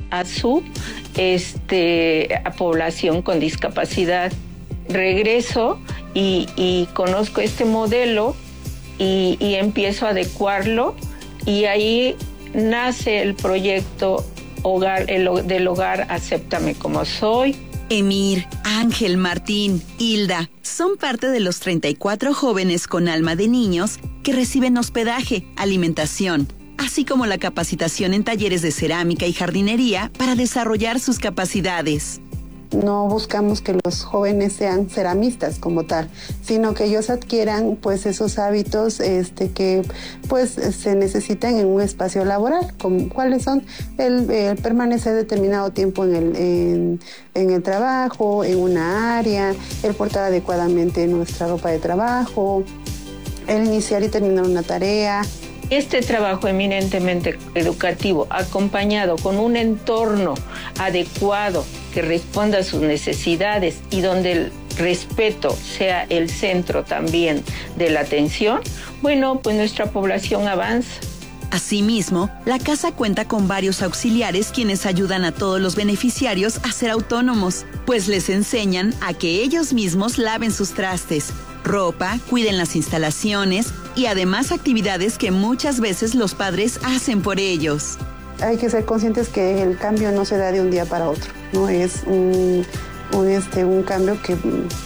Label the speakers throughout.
Speaker 1: a su a población con discapacidad. Regreso y conozco este modelo y empiezo a adecuarlo, y ahí nace el proyecto del hogar Acéptame Como Soy.
Speaker 2: Emir, Ángel, Martín, Hilda son parte de los 34 jóvenes con alma de niños que reciben hospedaje, alimentación, así como la capacitación en talleres de cerámica y jardinería para desarrollar sus capacidades.
Speaker 3: No buscamos que los jóvenes sean ceramistas como tal, sino que ellos adquieran pues esos hábitos que pues se necesitan en un espacio laboral, como cuáles son el permanecer determinado tiempo en el trabajo, en una área, el portar adecuadamente nuestra ropa de trabajo, el iniciar y terminar una tarea.
Speaker 1: Este trabajo eminentemente educativo, acompañado con un entorno adecuado que responda a sus necesidades y donde el respeto sea el centro también de la atención, bueno, pues nuestra población avanza.
Speaker 2: Asimismo, la casa cuenta con varios auxiliares quienes ayudan a todos los beneficiarios a ser autónomos, pues les enseñan a que ellos mismos laven sus trastes, ropa, cuiden las instalaciones y además actividades que muchas veces los padres hacen por ellos.
Speaker 3: Hay que ser conscientes que el cambio no se da de un día para otro, no es un cambio que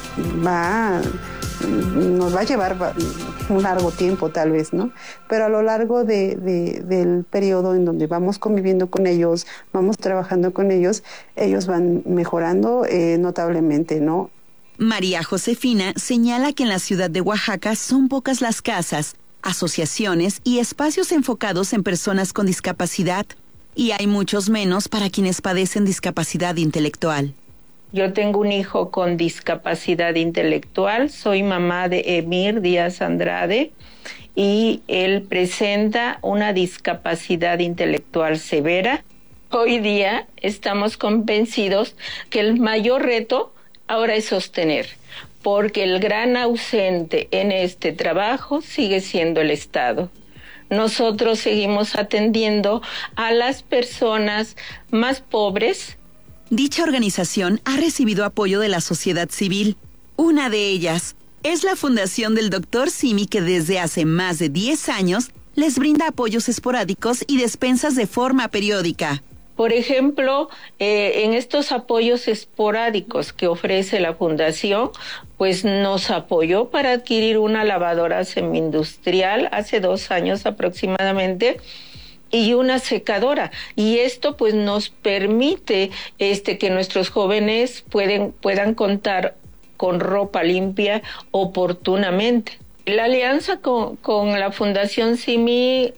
Speaker 3: nos va a llevar un largo tiempo tal vez, ¿no? Pero a lo largo del periodo en donde vamos conviviendo con ellos, vamos trabajando con ellos, ellos van mejorando notablemente, ¿no?
Speaker 2: María Josefina señala que en la ciudad de Oaxaca son pocas las casas, asociaciones y espacios enfocados en personas con discapacidad, y hay muchos menos para quienes padecen discapacidad intelectual.
Speaker 1: Yo tengo un hijo con discapacidad intelectual, soy mamá de Emir Díaz Andrade y él presenta una discapacidad intelectual severa. Hoy día estamos convencidos que el mayor reto ahora es sostener, porque el gran ausente en este trabajo sigue siendo el Estado. Nosotros seguimos atendiendo a las personas más pobres.
Speaker 2: Dicha organización ha recibido apoyo de la sociedad civil. Una de ellas es la Fundación del Dr. Simi, que desde hace más de 10 años les brinda apoyos esporádicos y despensas de forma periódica.
Speaker 1: Por ejemplo, en estos apoyos esporádicos que ofrece la Fundación, pues nos apoyó para adquirir una lavadora semi-industrial hace 2 años aproximadamente, y una secadora, y esto pues nos permite que nuestros jóvenes puedan contar con ropa limpia oportunamente. La alianza con la Fundación Simi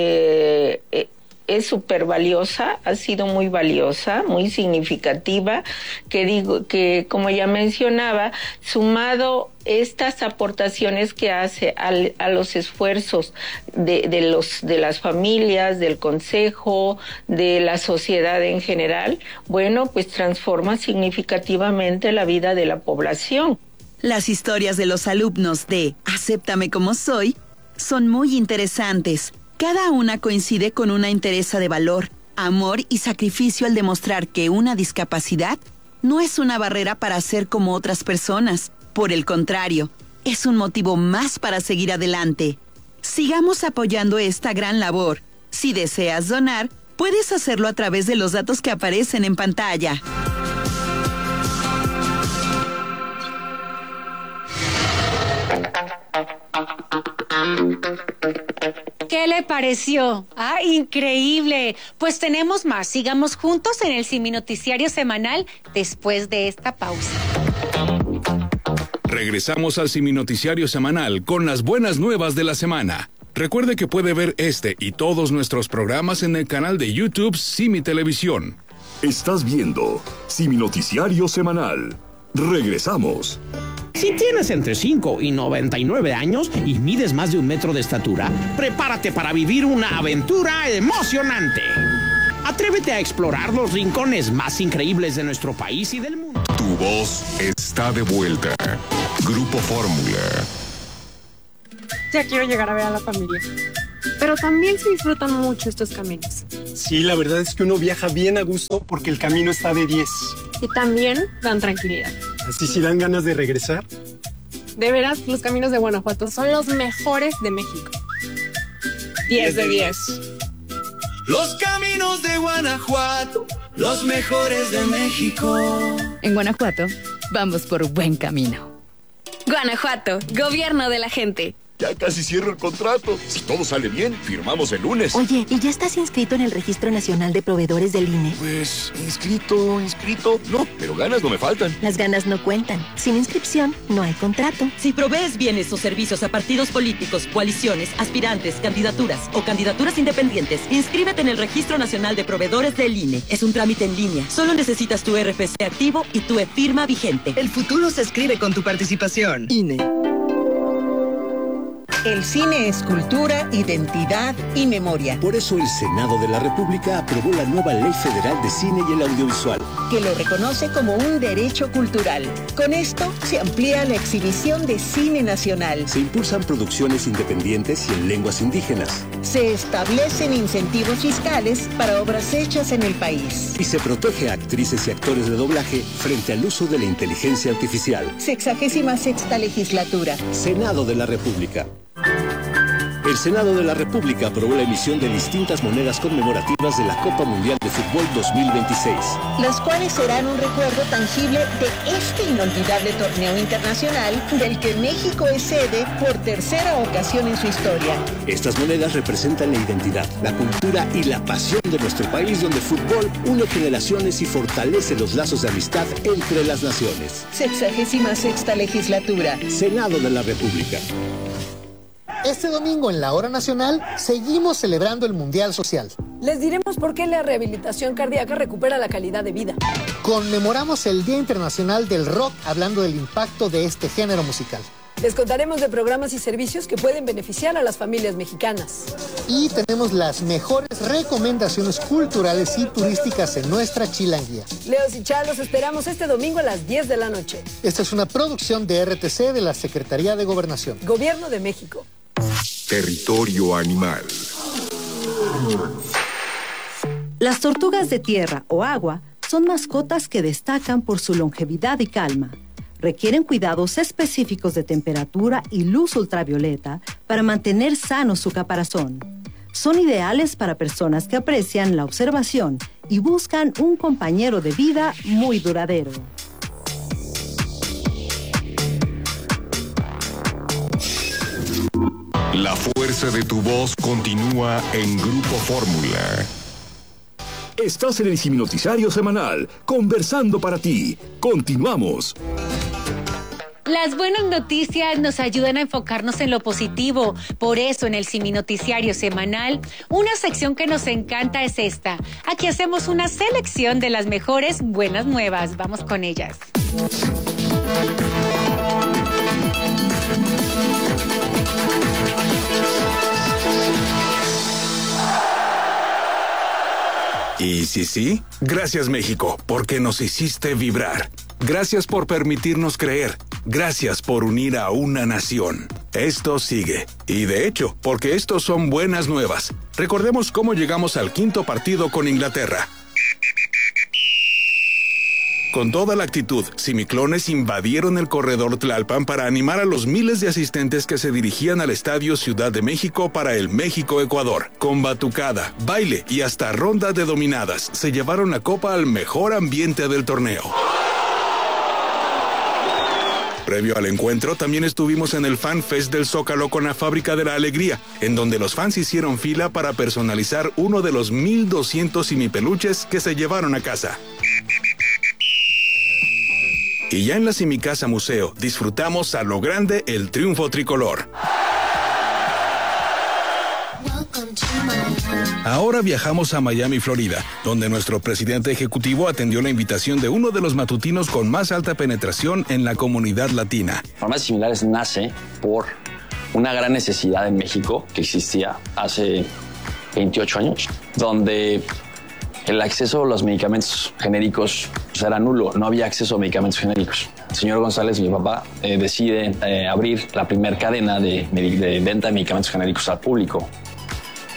Speaker 1: es súper valiosa, ha sido muy valiosa, muy significativa, que como ya mencionaba, sumado estas aportaciones que hace a los esfuerzos de las familias, del consejo, de la sociedad en general, bueno, pues transforma significativamente la vida de la población.
Speaker 2: Las historias de los alumnos de Acéptame Como Soy son muy interesantes. Cada una coincide con una entereza de valor, amor y sacrificio al demostrar que una discapacidad no es una barrera para ser como otras personas. Por el contrario, es un motivo más para seguir adelante. Sigamos apoyando esta gran labor. Si deseas donar, puedes hacerlo a través de los datos que aparecen en pantalla.
Speaker 4: ¿Qué le pareció? ¡Ah, increíble! Pues tenemos más. Sigamos juntos en el Simi Noticiario Semanal después de esta pausa.
Speaker 5: Regresamos al Simi Noticiario Semanal con las buenas nuevas de la semana. Recuerde que puede ver este y todos nuestros programas en el canal de YouTube Simi Televisión.
Speaker 6: Estás viendo Simi Noticiario Semanal. Regresamos.
Speaker 7: Si tienes entre 5 y 99 años y mides más de 1 metro de estatura, prepárate para vivir una aventura emocionante. Atrévete a explorar los rincones más increíbles de nuestro país y del mundo.
Speaker 6: Tu voz está de vuelta. Grupo Fórmula.
Speaker 4: Ya quiero llegar a ver a la familia.
Speaker 8: pero también se disfrutan mucho estos caminos.
Speaker 9: Sí, la verdad es que uno viaja bien a gusto porque el camino está de 10.
Speaker 8: Y también dan tranquilidad.
Speaker 9: Así sí dan ganas de regresar.
Speaker 8: De veras, los caminos de Guanajuato son los mejores de México. 10 de 10.
Speaker 10: Los caminos de Guanajuato, los mejores de México.
Speaker 11: En Guanajuato, vamos por buen camino.
Speaker 12: Guanajuato, gobierno de la gente.
Speaker 6: Ya casi cierro el contrato. Si todo sale bien, firmamos el lunes.
Speaker 13: Oye, ¿y ya estás inscrito en el Registro Nacional de Proveedores del INE?
Speaker 6: Pues, inscrito. No, pero ganas no me faltan.
Speaker 13: Las ganas no cuentan. Sin inscripción, no hay contrato.
Speaker 14: Si provees bienes o servicios a partidos políticos, coaliciones, aspirantes, candidaturas o candidaturas independientes, inscríbete en el Registro Nacional de Proveedores del INE. Es un trámite en línea. Solo necesitas tu RFC activo y tu e-firma vigente.
Speaker 15: El futuro se escribe con tu participación. INE.
Speaker 16: El cine es cultura, identidad y memoria.
Speaker 17: Por eso el Senado de la República aprobó la nueva Ley Federal de Cine y el Audiovisual,
Speaker 16: que lo reconoce como un derecho cultural. Con esto se amplía la exhibición de cine nacional.
Speaker 17: Se impulsan producciones independientes y en lenguas indígenas.
Speaker 16: Se establecen incentivos fiscales para obras hechas en el país.
Speaker 17: Y se protege a actrices y actores de doblaje frente al uso de la inteligencia artificial.
Speaker 16: 66ª legislatura.
Speaker 17: Senado de la República. El Senado de la República aprobó la emisión de distintas monedas conmemorativas de la Copa Mundial de Fútbol 2026.
Speaker 16: Las cuales serán un recuerdo tangible de este inolvidable torneo internacional del que México es sede por tercera ocasión en su historia.
Speaker 17: Estas monedas representan la identidad, la cultura y la pasión de nuestro país, donde el fútbol une generaciones y fortalece los lazos de amistad entre las naciones.
Speaker 16: 66ª legislatura.
Speaker 17: Senado de la República.
Speaker 18: Este domingo en la Hora Nacional seguimos celebrando el Mundial Social.
Speaker 19: Les diremos por qué la rehabilitación cardíaca recupera la calidad de vida.
Speaker 18: Conmemoramos el Día Internacional del Rock hablando del impacto de este género musical.
Speaker 19: Les contaremos de programas y servicios que pueden beneficiar a las familias mexicanas.
Speaker 18: Y tenemos las mejores recomendaciones culturales y turísticas en nuestra chilanguía.
Speaker 19: Leos y Charlos esperamos este domingo a las 10 de la noche.
Speaker 18: Esta es una producción de RTC de la Secretaría de Gobernación.
Speaker 19: Gobierno de México.
Speaker 6: Territorio animal.
Speaker 20: Las tortugas de tierra o agua son mascotas que destacan por su longevidad y calma. Requieren cuidados específicos de temperatura y luz ultravioleta para mantener sano su caparazón. Son ideales para personas que aprecian la observación y buscan un compañero de vida muy duradero.
Speaker 6: La fuerza de tu voz continúa en Grupo Fórmula. Estás en el Siminoticiario Semanal, conversando para ti. Continuamos.
Speaker 4: Las buenas noticias nos ayudan a enfocarnos en lo positivo. Por eso, en el Siminoticiario Semanal, una sección que nos encanta es esta. Aquí hacemos una selección de las mejores buenas nuevas. Vamos con ellas.
Speaker 5: Y sí, gracias México, porque nos hiciste vibrar. Gracias por permitirnos creer. Gracias por unir a una nación. Esto sigue. Y de hecho, porque estos son buenas nuevas. Recordemos cómo llegamos al quinto partido con Inglaterra. Con toda la actitud, Simiclones invadieron el corredor Tlalpan para animar a los miles de asistentes que se dirigían al Estadio Ciudad de México para el México-Ecuador. Con batucada, baile y hasta ronda de dominadas, se llevaron la copa al mejor ambiente del torneo. Previo al encuentro, también estuvimos en el Fan Fest del Zócalo con la Fábrica de la Alegría, en donde los fans hicieron fila para personalizar uno de los 1,200 simipeluches que se llevaron a casa. Y ya en la Simicasa Museo, disfrutamos a lo grande el triunfo tricolor. Ahora viajamos a Miami, Florida, donde nuestro presidente ejecutivo atendió la invitación de uno de los matutinos con más alta penetración en la comunidad latina.
Speaker 21: Farmacias Similares nace por una gran necesidad en México que existía hace 28 años, donde el acceso a los medicamentos genéricos era nulo, no había acceso a medicamentos genéricos. El señor González, mi papá, decide abrir la primera cadena de venta de medicamentos genéricos al público.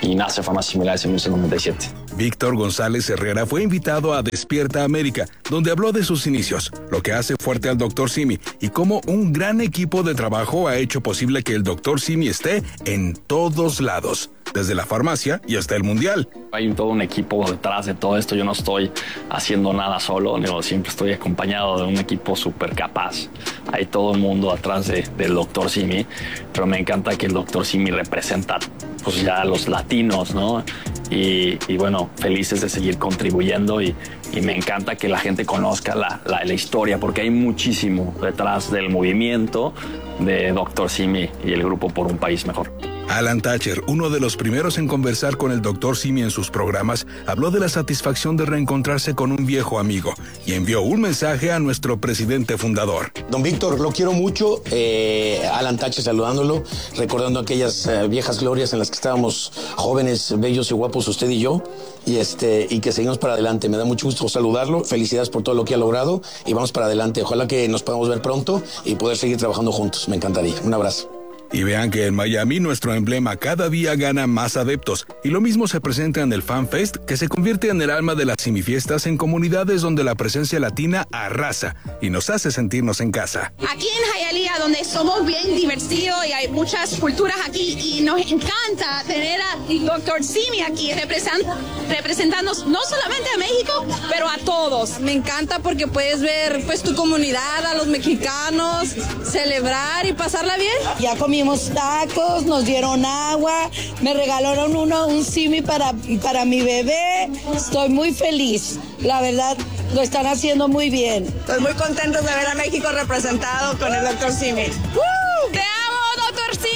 Speaker 21: y nace Farmacias Similares en 1997.
Speaker 5: Víctor González Herrera fue invitado a Despierta América, donde habló de sus inicios, lo que hace fuerte al Dr. Simi y cómo un gran equipo de trabajo ha hecho posible que el Dr. Simi esté en todos lados, desde la farmacia y hasta el mundial.
Speaker 21: Hay todo un equipo detrás de todo esto. Yo no estoy haciendo nada solo, siempre estoy acompañado de un equipo súper capaz. Hay todo el mundo atrás del Dr. Simi, pero me encanta que el Dr. Simi representa pues ya a los latinos, ¿no? Y bueno, felices de seguir contribuyendo y me encanta que la gente conozca la historia, porque hay muchísimo detrás del movimiento de Dr. Simi y el grupo Por un País Mejor.
Speaker 5: Alan Thatcher, uno de los primeros en conversar con el Dr. Simi en sus programas, habló de la satisfacción de reencontrarse con un viejo amigo y envió un mensaje a nuestro presidente fundador.
Speaker 3: Don Víctor, lo quiero mucho. Alan Thatcher saludándolo, recordando aquellas viejas glorias en las que estábamos jóvenes, bellos y guapos usted y yo, y que seguimos para adelante. Me da mucho gusto saludarlo, felicidades por todo lo que ha logrado y vamos para adelante. Ojalá que nos podamos ver pronto y poder seguir trabajando juntos. Me encantaría. Un abrazo.
Speaker 5: Y vean que en Miami nuestro emblema cada día gana más adeptos, y lo mismo se presenta en el Fan Fest, que se convierte en el alma de las simifiestas en comunidades donde la presencia latina arrasa y nos hace sentirnos en casa.
Speaker 22: Aquí en Hialeah, donde somos bien divertidos y hay muchas culturas aquí, y nos encanta tener a Dr. Simi aquí representándonos no solamente a México, pero a todos.
Speaker 23: Me encanta porque puedes ver pues tu comunidad, a los mexicanos, celebrar y pasarla bien.
Speaker 24: Ya comimos tacos, nos dieron agua, me regalaron un Simi para mi bebé. Estoy muy feliz, la verdad lo están haciendo muy bien.
Speaker 23: Estoy muy contento de ver a México representado con el Dr. Simi.
Speaker 22: ¡Te amo, Dr. Simi!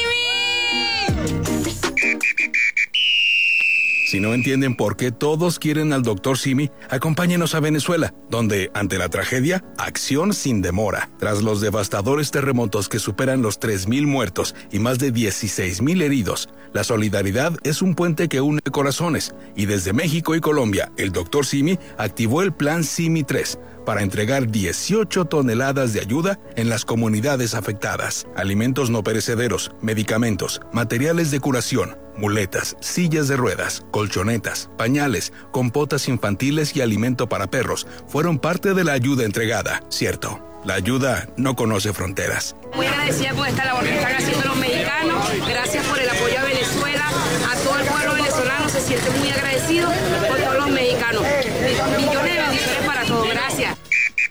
Speaker 5: Si no entienden por qué todos quieren al Dr. Simi, acompáñenos a Venezuela, donde, ante la tragedia, acción sin demora. Tras los devastadores terremotos que superan los 3,000 muertos y más de 16,000 heridos, la solidaridad es un puente que une corazones, y desde México y Colombia, el Dr. Simi activó el Plan Simi 3, para entregar 18 toneladas de ayuda en las comunidades afectadas. Alimentos no perecederos, medicamentos, materiales de curación, muletas, sillas de ruedas, colchonetas, pañales, compotas infantiles y alimento para perros fueron parte de la ayuda entregada. Cierto, la ayuda no conoce fronteras.
Speaker 22: Muy agradecida por esta labor que están haciendo los mexicanos. Gracias por el apoyo a Venezuela. A todo el pueblo venezolano se siente muy agradecido por todos los mexicanos. Millones de bendiciones para todos. Gracias.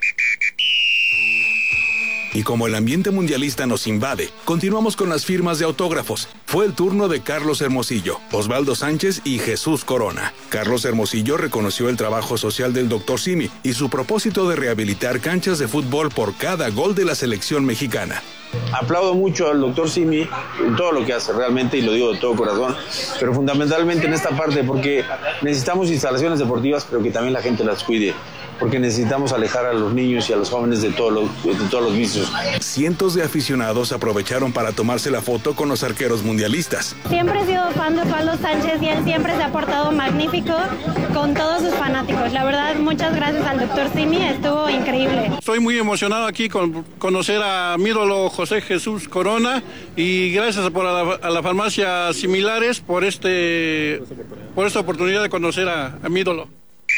Speaker 5: Y como el ambiente mundialista nos invade, continuamos con las firmas de autógrafos. Fue el turno de Carlos Hermosillo, Osvaldo Sánchez y Jesús Corona. Carlos Hermosillo reconoció el trabajo social del Dr. Simi y su propósito de rehabilitar canchas de fútbol por cada gol de la selección mexicana.
Speaker 25: Aplaudo mucho al Dr. Simi en todo lo que hace realmente, y lo digo de todo corazón, pero fundamentalmente en esta parte, porque necesitamos instalaciones deportivas, pero que también la gente las cuide, porque necesitamos alejar a los niños y a los jóvenes de todos los vicios.
Speaker 5: Cientos de aficionados aprovecharon para tomarse la foto con los arqueros mundialistas.
Speaker 26: Siempre he sido fan de Osvaldo Sánchez y él siempre se ha portado magnífico con todos sus fanáticos. La verdad, muchas gracias al Dr. Simi, estuvo increíble.
Speaker 27: Estoy muy emocionado aquí con conocer a mi ídolo José Jesús Corona, y gracias a la farmacia Similares por esta oportunidad de conocer a mi ídolo.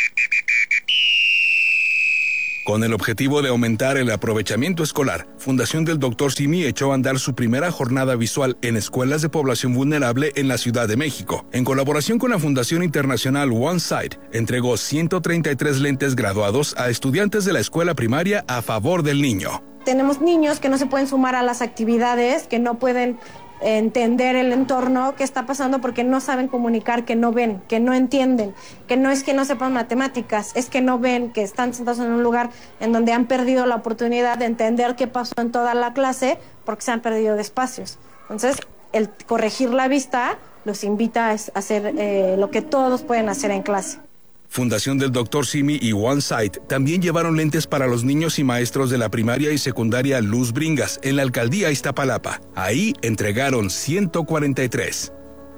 Speaker 5: Con el objetivo de aumentar el aprovechamiento escolar, Fundación del Dr. Simi echó a andar su primera jornada visual en escuelas de población vulnerable en la Ciudad de México. En colaboración con la Fundación Internacional One Sight, entregó 133 lentes graduados a estudiantes de la escuela primaria a favor del niño.
Speaker 28: Tenemos niños que no se pueden sumar a las actividades, que no pueden entender el entorno que está pasando porque no saben comunicar, que no ven, que no entienden, que no es que no sepan matemáticas, es que no ven, que están sentados en un lugar en donde han perdido la oportunidad de entender qué pasó en toda la clase porque se han perdido de espacios. Entonces, el corregir la vista los invita a hacer lo que todos pueden hacer en clase.
Speaker 5: Fundación del Dr. Simi y One Sight también llevaron lentes para los niños y maestros de la primaria y secundaria Luz Bringas en la alcaldía Iztapalapa. Ahí entregaron 143.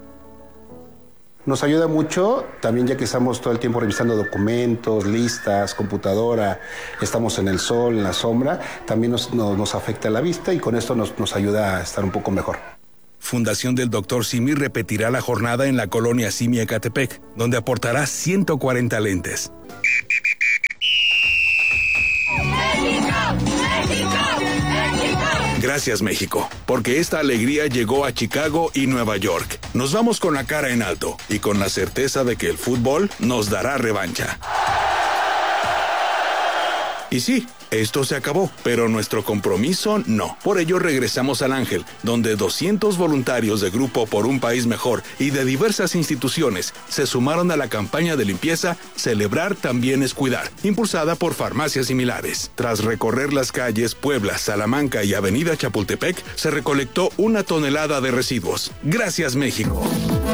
Speaker 29: Nos ayuda mucho, también ya que estamos todo el tiempo revisando documentos, listas, computadora, estamos en el sol, en la sombra, también nos afecta la vista y con esto nos ayuda a estar un poco mejor.
Speaker 5: Fundación del Dr. Simi repetirá la jornada en la colonia Simi Ecatepec, donde aportará 140 lentes. Gracias, México, porque esta alegría llegó a Chicago y Nueva York. Nos vamos con la cara en alto y con la certeza de que el fútbol nos dará revancha. Y sí, esto se acabó, pero nuestro compromiso no. Por ello regresamos al Ángel, donde 200 voluntarios de Grupo por un País Mejor y de diversas instituciones se sumaron a la campaña de limpieza Celebrar también es cuidar, impulsada por Farmacias Similares. Tras recorrer las calles Puebla, Salamanca y Avenida Chapultepec, se recolectó 1 tonelada de residuos. Gracias, México.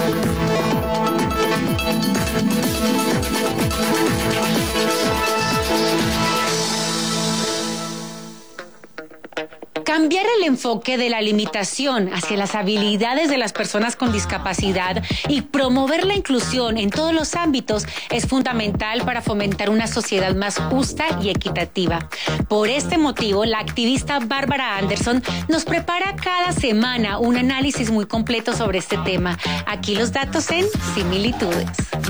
Speaker 4: Cambiar el enfoque de la limitación hacia las habilidades de las personas con discapacidad y promover la inclusión en todos los ámbitos es fundamental para fomentar una sociedad más justa y equitativa. Por este motivo, la activista Bárbara Anderson nos prepara cada semana un análisis muy completo sobre este tema. Aquí los datos en Similitudes.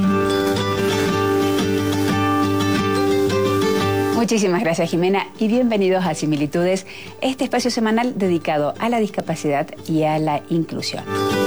Speaker 1: Muchísimas gracias, Jimena, y bienvenidos a Similitudes, este espacio semanal dedicado a la discapacidad y a la inclusión.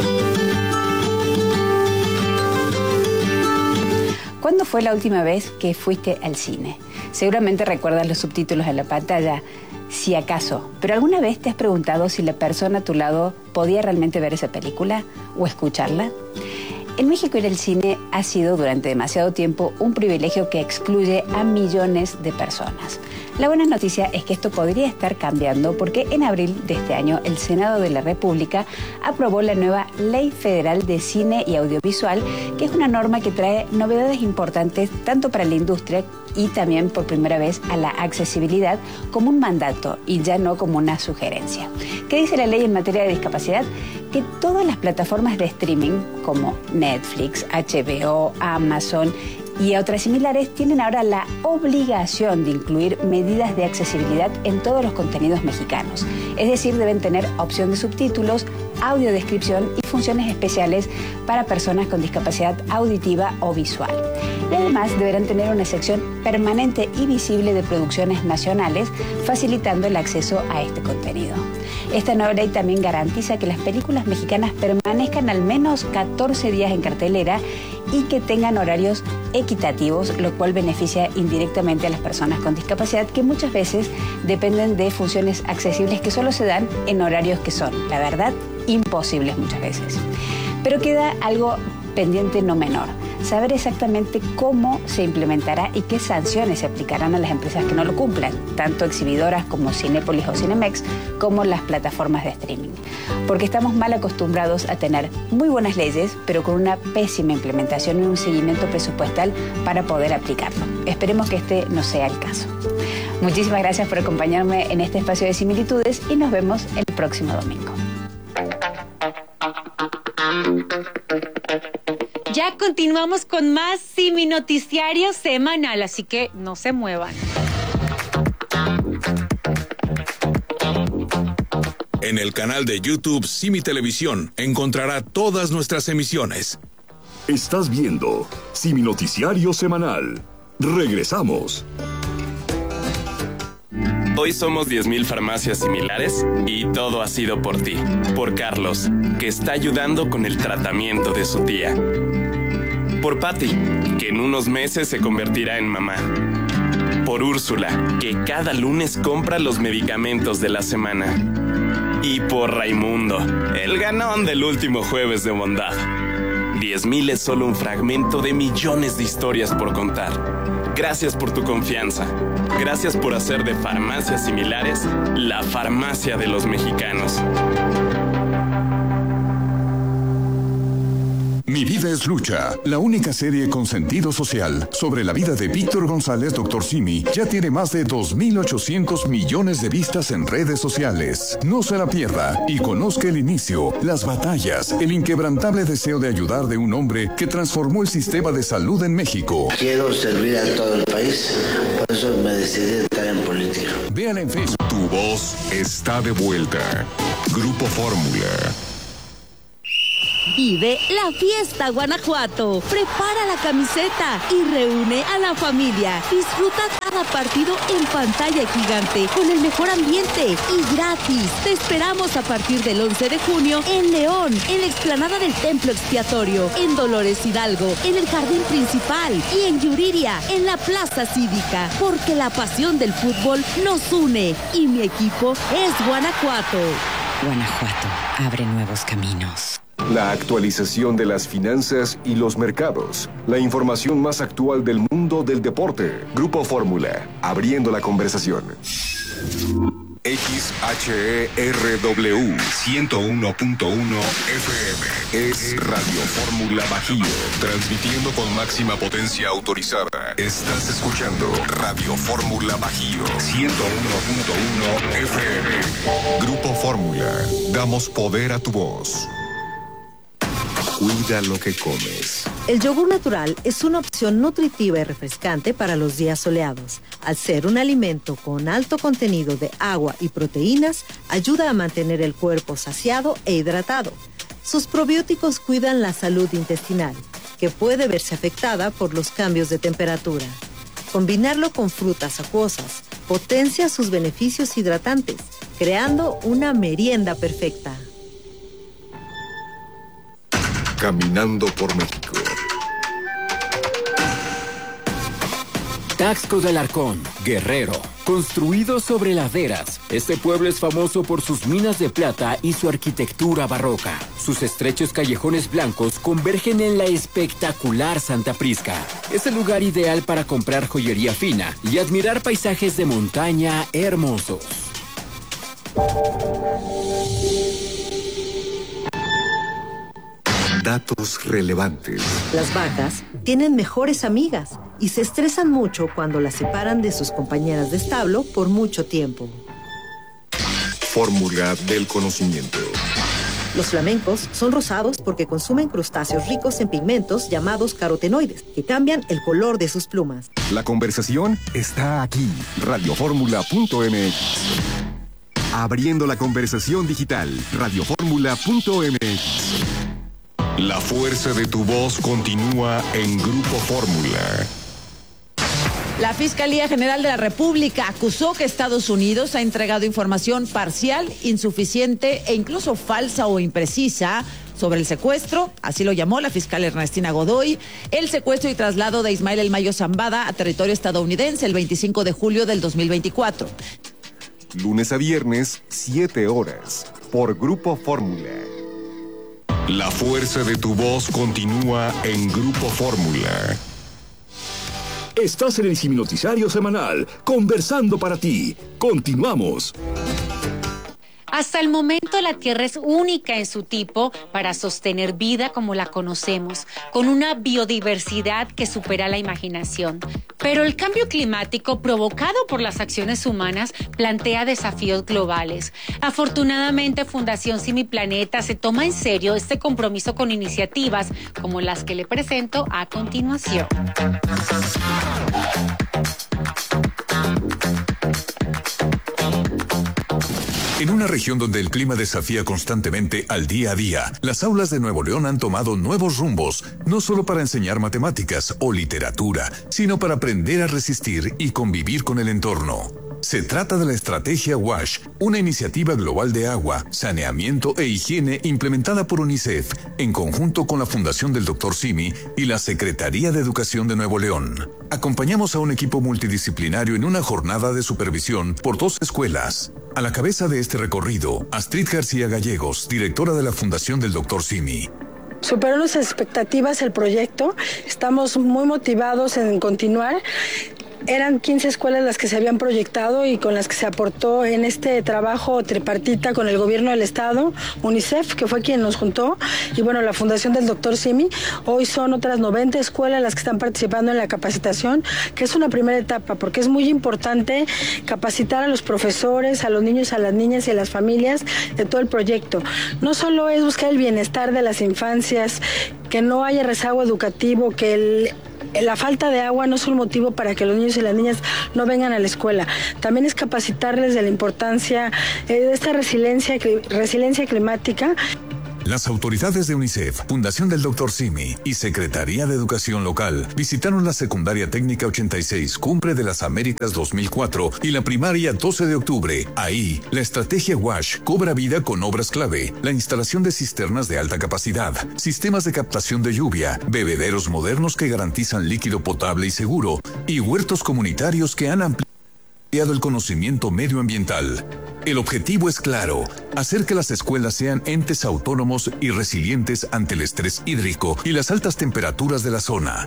Speaker 1: ¿Cuándo fue la última vez que fuiste al cine? Seguramente recuerdas los subtítulos en la pantalla, si acaso, pero ¿alguna vez te has preguntado si la persona a tu lado podía realmente ver esa película o escucharla? En México ir al cine ha sido durante demasiado tiempo un privilegio que excluye a millones de personas. La buena noticia es que esto podría estar cambiando porque en abril de este año el Senado de la República aprobó la nueva Ley Federal de Cine y Audiovisual, que es una norma que trae novedades importantes tanto para la industria y también por primera vez a la accesibilidad como un mandato y ya no como una sugerencia. ¿Qué dice la ley en materia de discapacidad? Que todas las plataformas de streaming como Netflix, HBO, Amazon y otras similares tienen ahora la obligación de incluir medidas de accesibilidad en todos los contenidos mexicanos. Es decir, deben tener opción de subtítulos, audiodescripción y funciones especiales para personas con discapacidad auditiva o visual. Y además deberán tener una sección permanente y visible de producciones nacionales, facilitando el acceso a este contenido. Esta nueva ley también garantiza que las películas mexicanas permanezcan al menos 14 días en cartelera y que tengan horarios equitativos, lo cual beneficia indirectamente a las personas con discapacidad que muchas veces dependen de funciones accesibles que solo se dan en horarios que son, la verdad, imposibles muchas veces. Pero queda algo pendiente no menor: saber exactamente cómo se implementará y qué sanciones se aplicarán a las empresas que no lo cumplan, tanto exhibidoras como Cinépolis o Cinemex, como las plataformas de streaming. Porque estamos mal acostumbrados a tener muy buenas leyes, pero con una pésima implementación y un seguimiento presupuestal para poder aplicarlo. Esperemos que este no sea el caso. Muchísimas gracias por acompañarme en este espacio de Similitudes y nos vemos el próximo domingo.
Speaker 4: Ya continuamos con más Simi Noticiario semanal, así que no se muevan.
Speaker 5: En el canal de YouTube Simi Televisión encontrará todas nuestras emisiones.
Speaker 6: Estás viendo Simi Noticiario Semanal. Regresamos.
Speaker 2: Hoy somos 10,000 farmacias similares y todo ha sido por ti. Por Carlos, que está ayudando con el tratamiento de su tía. Por Patty, que en unos meses se convertirá en mamá. Por Úrsula, que cada lunes compra los medicamentos de la semana. Y por Raimundo, el ganón del último jueves de bondad. 10,000 es solo un fragmento de millones de historias por contar. Gracias por tu confianza. Gracias por hacer de Farmacias Similares la farmacia de los mexicanos.
Speaker 7: Mi vida es lucha, la única serie con sentido social sobre la vida de Víctor González, Dr. Simi, ya tiene más de 2.800 millones de vistas en redes sociales. No se la pierda y conozca el inicio, las batallas, el inquebrantable deseo de ayudar de un hombre que transformó el sistema de salud en México.
Speaker 8: Quiero servir a todo el país, por eso me decidí a estar en política.
Speaker 7: Véala en Facebook.
Speaker 6: Tu voz está de vuelta. Grupo Fórmula.
Speaker 9: Vive la fiesta Guanajuato. Prepara la camiseta y reúne a la familia. Disfruta cada partido en pantalla gigante con el mejor ambiente y gratis. Te esperamos a partir del 11 de junio en León, en la explanada del Templo Expiatorio, en Dolores Hidalgo, en el Jardín Principal y en Yuriria, en la Plaza Cívica. Porque la pasión del fútbol nos une y mi equipo es Guanajuato.
Speaker 10: Guanajuato abre nuevos caminos.
Speaker 6: La actualización de las finanzas y los mercados. La información más actual del mundo del deporte. Grupo Fórmula, abriendo la conversación. XHERW 101.1 FM es Radio Fórmula Bajío, transmitiendo con máxima potencia autorizada. Estás escuchando Radio Fórmula Bajío 101.1 FM. Grupo Fórmula, damos poder a tu voz. Cuida lo que comes.
Speaker 20: El yogur natural es una opción nutritiva y refrescante para los días soleados. Al ser un alimento con alto contenido de agua y proteínas, ayuda a mantener el cuerpo saciado e hidratado. Sus probióticos cuidan la salud intestinal, que puede verse afectada por los cambios de temperatura. Combinarlo con frutas acuosas potencia sus beneficios hidratantes, creando una merienda perfecta.
Speaker 6: Caminando por México.
Speaker 11: Taxco de Alarcón, Guerrero. Construido sobre laderas, este pueblo es famoso por sus minas de plata y su arquitectura barroca. Sus estrechos callejones blancos convergen en la espectacular Santa Prisca. Es el lugar ideal para comprar joyería fina y admirar paisajes de montaña hermosos.
Speaker 6: Datos relevantes.
Speaker 20: Las vacas tienen mejores amigas y se estresan mucho cuando las separan de sus compañeras de establo por mucho tiempo.
Speaker 6: Fórmula del conocimiento.
Speaker 20: Los flamencos son rosados porque consumen crustáceos ricos en pigmentos llamados carotenoides, que cambian el color de sus plumas.
Speaker 6: La conversación está aquí. Radioformula.mx. Abriendo la conversación digital. Radioformula.mx. La fuerza de tu voz continúa en Grupo Fórmula.
Speaker 12: La Fiscalía General de la República acusó que Estados Unidos ha entregado información parcial, insuficiente e incluso falsa o imprecisa sobre el secuestro, así lo llamó la fiscal Ernestina Godoy, el secuestro y traslado de Ismael El Mayo Zambada a territorio estadounidense el 25 de julio del 2024.
Speaker 6: Lunes a viernes, 7 horas, por Grupo Fórmula. La fuerza de tu voz continúa en Grupo Fórmula. Estás en el Noticiario Semanal, conversando para ti. Continuamos.
Speaker 4: Hasta el momento la Tierra es única en su tipo para sostener vida como la conocemos, con una biodiversidad que supera la imaginación. Pero el cambio climático provocado por las acciones humanas plantea desafíos globales. Afortunadamente, Fundación Simi Planeta se toma en serio este compromiso con iniciativas como las que le presento a continuación.
Speaker 7: En una región donde el clima desafía constantemente al día a día, las aulas de Nuevo León han tomado nuevos rumbos, no solo para enseñar matemáticas o literatura, sino para aprender a resistir y convivir con el entorno. Se trata de la estrategia WASH, una iniciativa global de agua, saneamiento e higiene implementada por UNICEF, en conjunto con la Fundación del Dr. Simi y la Secretaría de Educación de Nuevo León. Acompañamos a un equipo multidisciplinario en una jornada de supervisión por 2 escuelas. A la cabeza de este recorrido, Astrid García Gallegos, directora de la Fundación del Dr. Simi.
Speaker 28: Superó nuestras expectativas el proyecto, estamos muy motivados en continuar. Eran 15 escuelas las que se habían proyectado y con las que se aportó en este trabajo tripartita con el gobierno del estado, UNICEF, que fue quien nos juntó, y bueno, la Fundación del Dr. Simi. Hoy son otras 90 escuelas las que están participando en la capacitación, que es una primera etapa, porque es muy importante capacitar a los profesores, a los niños, a las niñas y a las familias de todo el proyecto. No solo es buscar el bienestar de las infancias, que no haya rezago educativo, que la falta de agua no es un motivo para que los niños y las niñas no vengan a la escuela. También es capacitarles de la importancia de esta resiliencia climática.
Speaker 7: Las autoridades de UNICEF, Fundación del Dr. Simi y Secretaría de Educación Local visitaron la Secundaria Técnica 86, Cumbre de las Américas 2004 y la primaria 12 de octubre. Ahí, la estrategia WASH cobra vida con obras clave, la instalación de cisternas de alta capacidad, sistemas de captación de lluvia, bebederos modernos que garantizan líquido potable y seguro, y huertos comunitarios que han ampliado el conocimiento medioambiental. El objetivo es claro: hacer que las escuelas sean entes autónomos y resilientes ante el estrés hídrico y las altas temperaturas de la zona.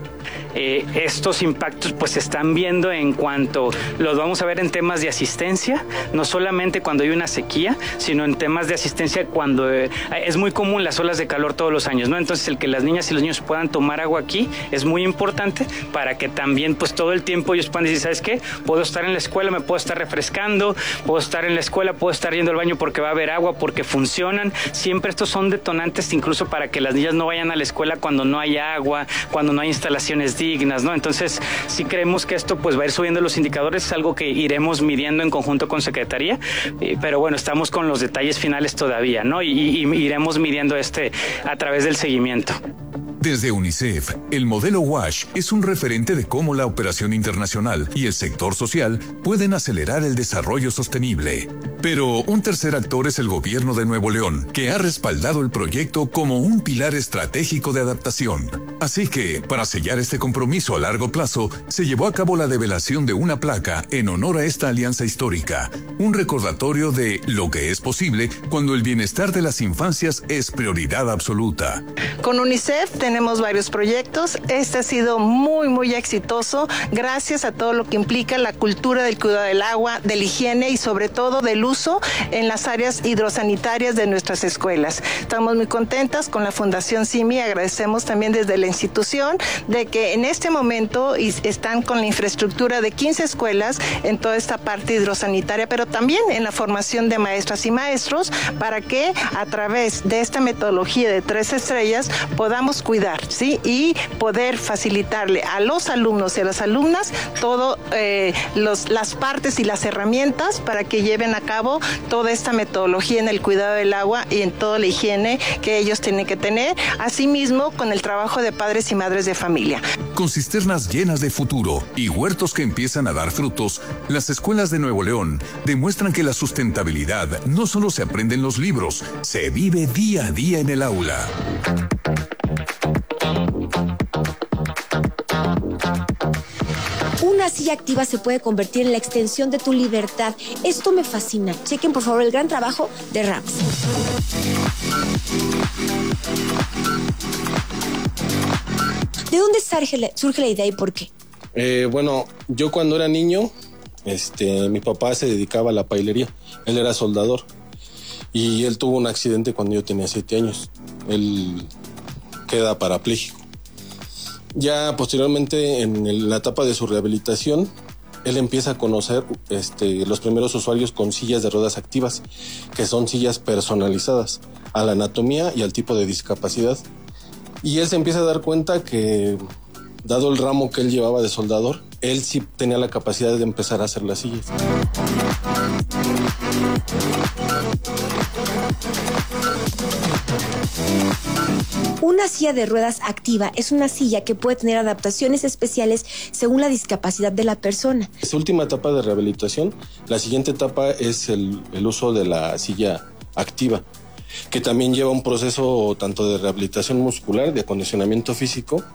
Speaker 3: Estos impactos pues se están viendo en cuanto los vamos a ver en temas de asistencia, no solamente cuando hay una sequía, sino en temas de asistencia cuando es muy común las olas de calor todos los años, ¿no? Entonces el que las niñas y los niños puedan tomar agua aquí es muy importante para que también pues todo el tiempo ellos puedan decir, ¿sabes qué? Puedo estar en la escuela, me puedo estar refrescando, puedo estar en la escuela, puedo estar yendo al baño porque va a haber agua, porque funcionan. Siempre estos son detonantes incluso para que las niñas no vayan a la escuela cuando no hay agua, cuando no hay instalaciones dignas, ¿no? Entonces, sí creemos que esto pues va a ir subiendo los indicadores, es algo que iremos midiendo en conjunto con Secretaría, pero bueno, estamos con los detalles finales todavía, ¿no? Y iremos midiendo a través del seguimiento.
Speaker 7: Desde UNICEF, el modelo WASH es un referente de cómo la operación internacional y el sector social pueden acelerar el desarrollo sostenible. Pero un tercer actor es el gobierno de Nuevo León, que ha respaldado el proyecto como un pilar estratégico de adaptación. Así que, para sellar este compromiso a largo plazo, se llevó a cabo la develación de una placa en honor a esta alianza histórica, un recordatorio de lo que es posible cuando el bienestar de las infancias es prioridad absoluta.
Speaker 13: Con UNICEF tenemos varios proyectos. Este ha sido muy exitoso gracias a todo lo que implica la cultura del cuidado del agua, de la higiene y sobre todo del uso en las áreas hidrosanitarias de nuestras escuelas. Estamos muy contentas con la Fundación Simi, agradecemos también desde la institución de que en este momento están con la infraestructura de 15 escuelas en toda esta parte hidrosanitaria, pero también en la formación de maestras y maestros para que a través de esta metodología de 3 estrellas podamos cuidar, ¿sí? Y poder facilitarle a los alumnos y a las alumnas todo las partes y las herramientas para que lleven a cabo toda esta metodología en el cuidado del agua y en toda la higiene que ellos tienen que tener, asimismo con el trabajo de padres y madres de familia.
Speaker 7: Con cisternas llenas de futuro y huertos que empiezan a dar frutos, las escuelas de Nuevo León demuestran que la sustentabilidad no solo se aprende en los libros, se vive día a día en el aula.
Speaker 14: Una silla activa se puede convertir en la extensión de tu libertad. Esto me fascina. Chequen, por favor, el gran trabajo de Rams. ¿De dónde surge la idea y por qué?
Speaker 15: Bueno, yo cuando era niño, mi papá se dedicaba a la pailería. Él era soldador. Y él tuvo un accidente cuando yo tenía 7 años. Él queda parapléjico. Ya posteriormente, en la etapa de su rehabilitación, él empieza a conocer los primeros usuarios con sillas de ruedas activas, que son sillas personalizadas a la anatomía y al tipo de discapacidad. Y él se empieza a dar cuenta que, dado el ramo que él llevaba de soldador, él sí tenía la capacidad de empezar a hacer las sillas.
Speaker 14: Una silla de ruedas activa es una silla que puede tener adaptaciones especiales según la discapacidad de la persona.
Speaker 15: Esta última etapa de rehabilitación, la siguiente etapa es el uso de la silla activa, que también lleva un proceso tanto de rehabilitación muscular, de acondicionamiento físico.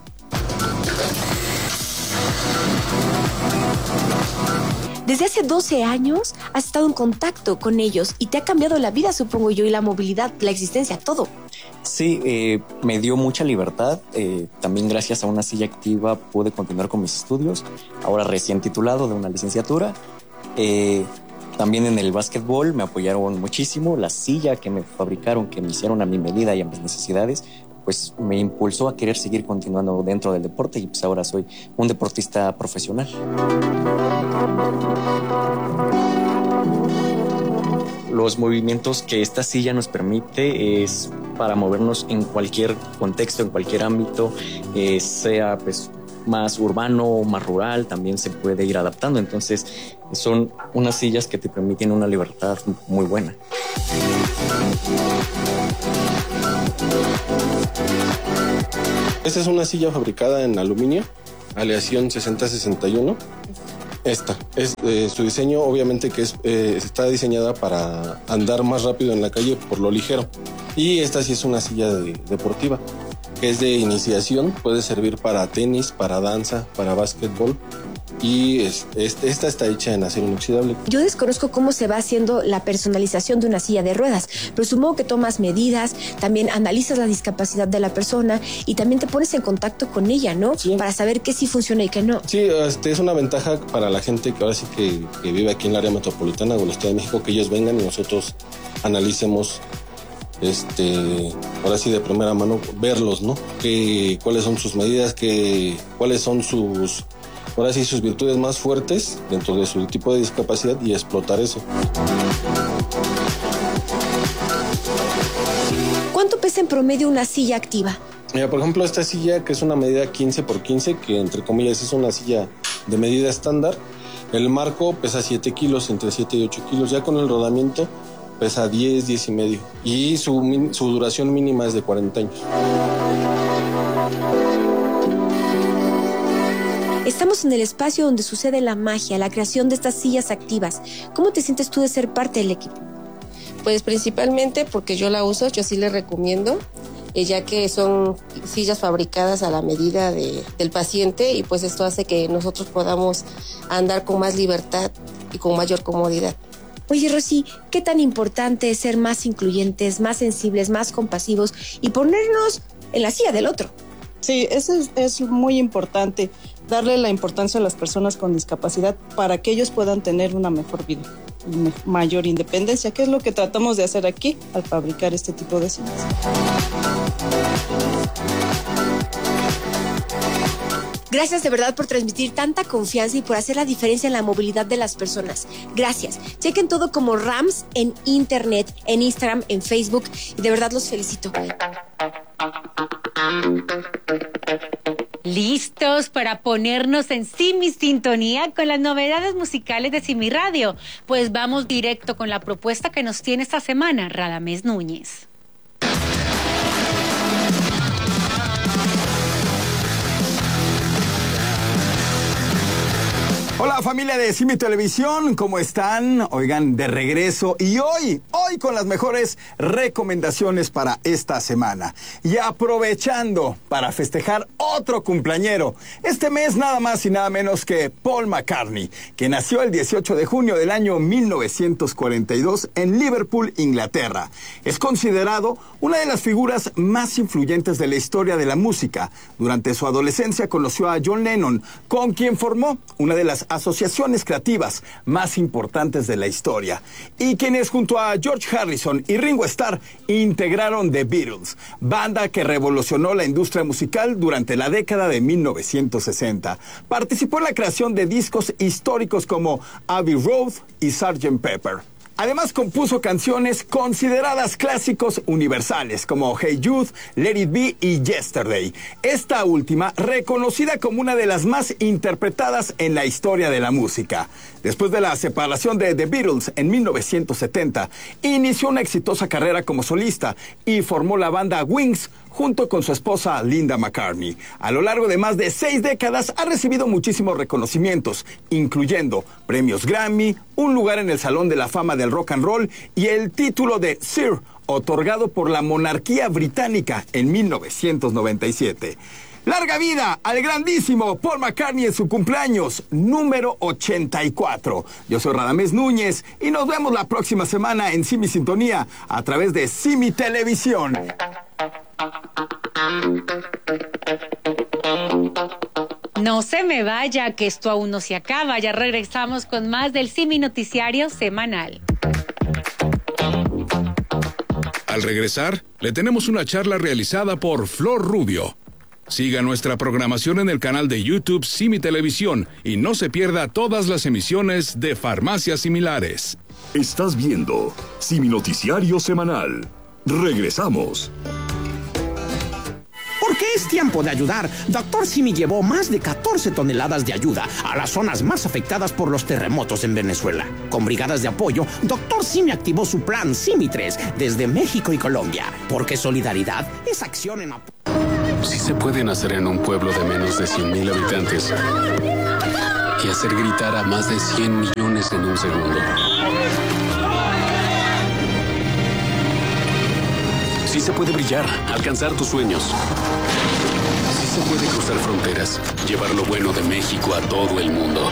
Speaker 14: Desde hace 12 años has estado en contacto con ellos y te ha cambiado la vida, supongo yo, y la movilidad, la existencia, todo.
Speaker 16: Sí, me dio mucha libertad. También gracias a una silla activa pude continuar con mis estudios. Ahora recién titulado de una licenciatura. También en el básquetbol me apoyaron muchísimo. La silla que me fabricaron, que me hicieron a mi medida y a mis necesidades, pues me impulsó a querer seguir continuando dentro del deporte y pues ahora soy un deportista profesional. Los movimientos que esta silla nos permite es para movernos en cualquier contexto, en cualquier ámbito, sea pues más urbano, más rural, también se puede ir adaptando. Entonces, son unas sillas que te permiten una libertad muy buena.
Speaker 15: Esta es una silla fabricada en aluminio, aleación 6061. Esta es su diseño, obviamente que está diseñada para andar más rápido en la calle por lo ligero. Y esta sí es una silla deportiva, que es de iniciación, puede servir para tenis, para danza, para básquetbol. Y esta está hecha en acero inoxidable.
Speaker 14: Yo desconozco cómo se va haciendo la personalización de una silla de ruedas, pero supongo que tomas medidas, también analizas la discapacidad de la persona y también te pones en contacto con ella, ¿no? Sí. Para saber qué sí funciona y qué no.
Speaker 15: Sí, es una ventaja para la gente que ahora sí que vive aquí en el área metropolitana o en el Estado de México, que ellos vengan y nosotros analicemos, ahora sí de primera mano, verlos, ¿no? Cuáles son sus medidas, cuáles son sus virtudes más fuertes dentro de su tipo de discapacidad y explotar eso.
Speaker 14: ¿Cuánto pesa en promedio una silla activa?
Speaker 15: Mira, por ejemplo, esta silla, que es una medida 15x15, que entre comillas es una silla de medida estándar, el marco pesa 7 kilos, entre 7 y 8 kilos. Ya con el rodamiento pesa 10 y medio. Y su duración mínima es de 40 años.
Speaker 14: Estamos en el espacio donde sucede la magia, la creación de estas sillas activas. ¿Cómo te sientes tú de ser parte del equipo?
Speaker 17: Pues principalmente porque yo la uso, yo sí le recomiendo, ya que son sillas fabricadas a la medida del paciente y pues esto hace que nosotros podamos andar con más libertad y con mayor comodidad.
Speaker 14: Oye, Rosy, ¿qué tan importante es ser más incluyentes, más sensibles, más compasivos y ponernos en la silla del otro?
Speaker 18: Sí, eso es muy importante, darle la importancia a las personas con discapacidad para que ellos puedan tener una mejor vida, mayor independencia, que es lo que tratamos de hacer aquí al fabricar este tipo de sillas.
Speaker 14: Gracias de verdad por transmitir tanta confianza y por hacer la diferencia en la movilidad de las personas. Gracias. Chequen todo como Rams en internet, en Instagram, en Facebook y de verdad los felicito.
Speaker 4: ¿Listos para ponernos en Simi Sintonía con las novedades musicales de Simi Radio? Pues vamos directo con la propuesta que nos tiene esta semana Radamés Núñez.
Speaker 19: Hola familia de Simi Televisión, ¿cómo están? Oigan, de regreso y hoy con las mejores recomendaciones para esta semana. Y aprovechando para festejar otro cumpleañero, este mes nada más y nada menos que Paul McCartney, que nació el 18 de junio del año 1942 en Liverpool, Inglaterra. Es considerado una de las figuras más influyentes de la historia de la música. Durante su adolescencia conoció a John Lennon, con quien formó una de las asociaciones creativas más importantes de la historia, y quienes junto a George Harrison y Ringo Starr integraron The Beatles, banda que revolucionó la industria musical durante la década de 1960. Participó en la creación de discos históricos como Abbey Road y Sgt. Pepper. Además compuso canciones consideradas clásicos universales como Hey Jude, Let It Be y Yesterday. Esta última reconocida como una de las más interpretadas en la historia de la música. Después de la separación de The Beatles en 1970, inició una exitosa carrera como solista y formó la banda Wings junto con su esposa Linda McCartney. A lo largo de más de 6 décadas ha recibido muchísimos reconocimientos, incluyendo premios Grammy, un lugar en el Salón de la Fama del Rock and Roll y el título de Sir, otorgado por la monarquía británica en 1997. ¡Larga vida al grandísimo Paul McCartney en su cumpleaños número 84! Yo soy Radamés Núñez y nos vemos la próxima semana en Simi Sintonía a través de Simi Televisión.
Speaker 4: No se me vaya, que esto aún no se acaba. Ya regresamos con más del Simi Noticiario Semanal.
Speaker 5: Al regresar, le tenemos una charla realizada por Flor Rubio. Siga nuestra programación en el canal de YouTube Simi Televisión y no se pierda todas las emisiones de Farmacias Similares.
Speaker 21: Estás viendo Simi Noticiario Semanal. Regresamos.
Speaker 19: ¿Por
Speaker 1: Porque es tiempo de ayudar, Dr. Simi llevó más de 14 toneladas de ayuda a las zonas más afectadas por los terremotos en Venezuela. Con brigadas de apoyo, Dr. Simi activó su plan Simi 3 desde México y Colombia. Porque solidaridad es acción en apoyo.
Speaker 21: Sí se puede nacer en un pueblo de menos de 100,000 habitantes y hacer gritar a más de 100 millones en un segundo. Sí se puede brillar, alcanzar tus sueños. Sí se puede cruzar fronteras, llevar lo bueno de México a todo el mundo.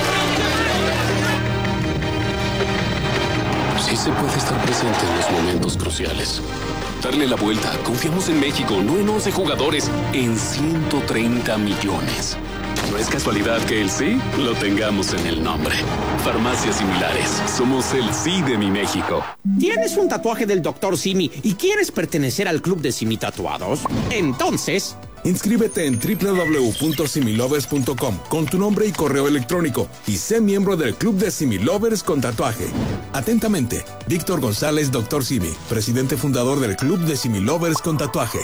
Speaker 21: Sí se puede estar presente en los momentos cruciales. Darle la vuelta. Confiamos en México, no en 11 jugadores, en 130 millones. No es casualidad que el sí lo tengamos en el nombre. Farmacias Similares. Somos el sí de mi México.
Speaker 1: ¿Tienes un tatuaje del Dr. Simi y quieres pertenecer al club de Simi Tatuados? Entonces,
Speaker 5: inscríbete en www.similovers.com con tu nombre y correo electrónico y sé miembro del club de Similovers con tatuaje. Atentamente, Víctor González, Dr. Simi, presidente fundador del club de Similovers con tatuaje.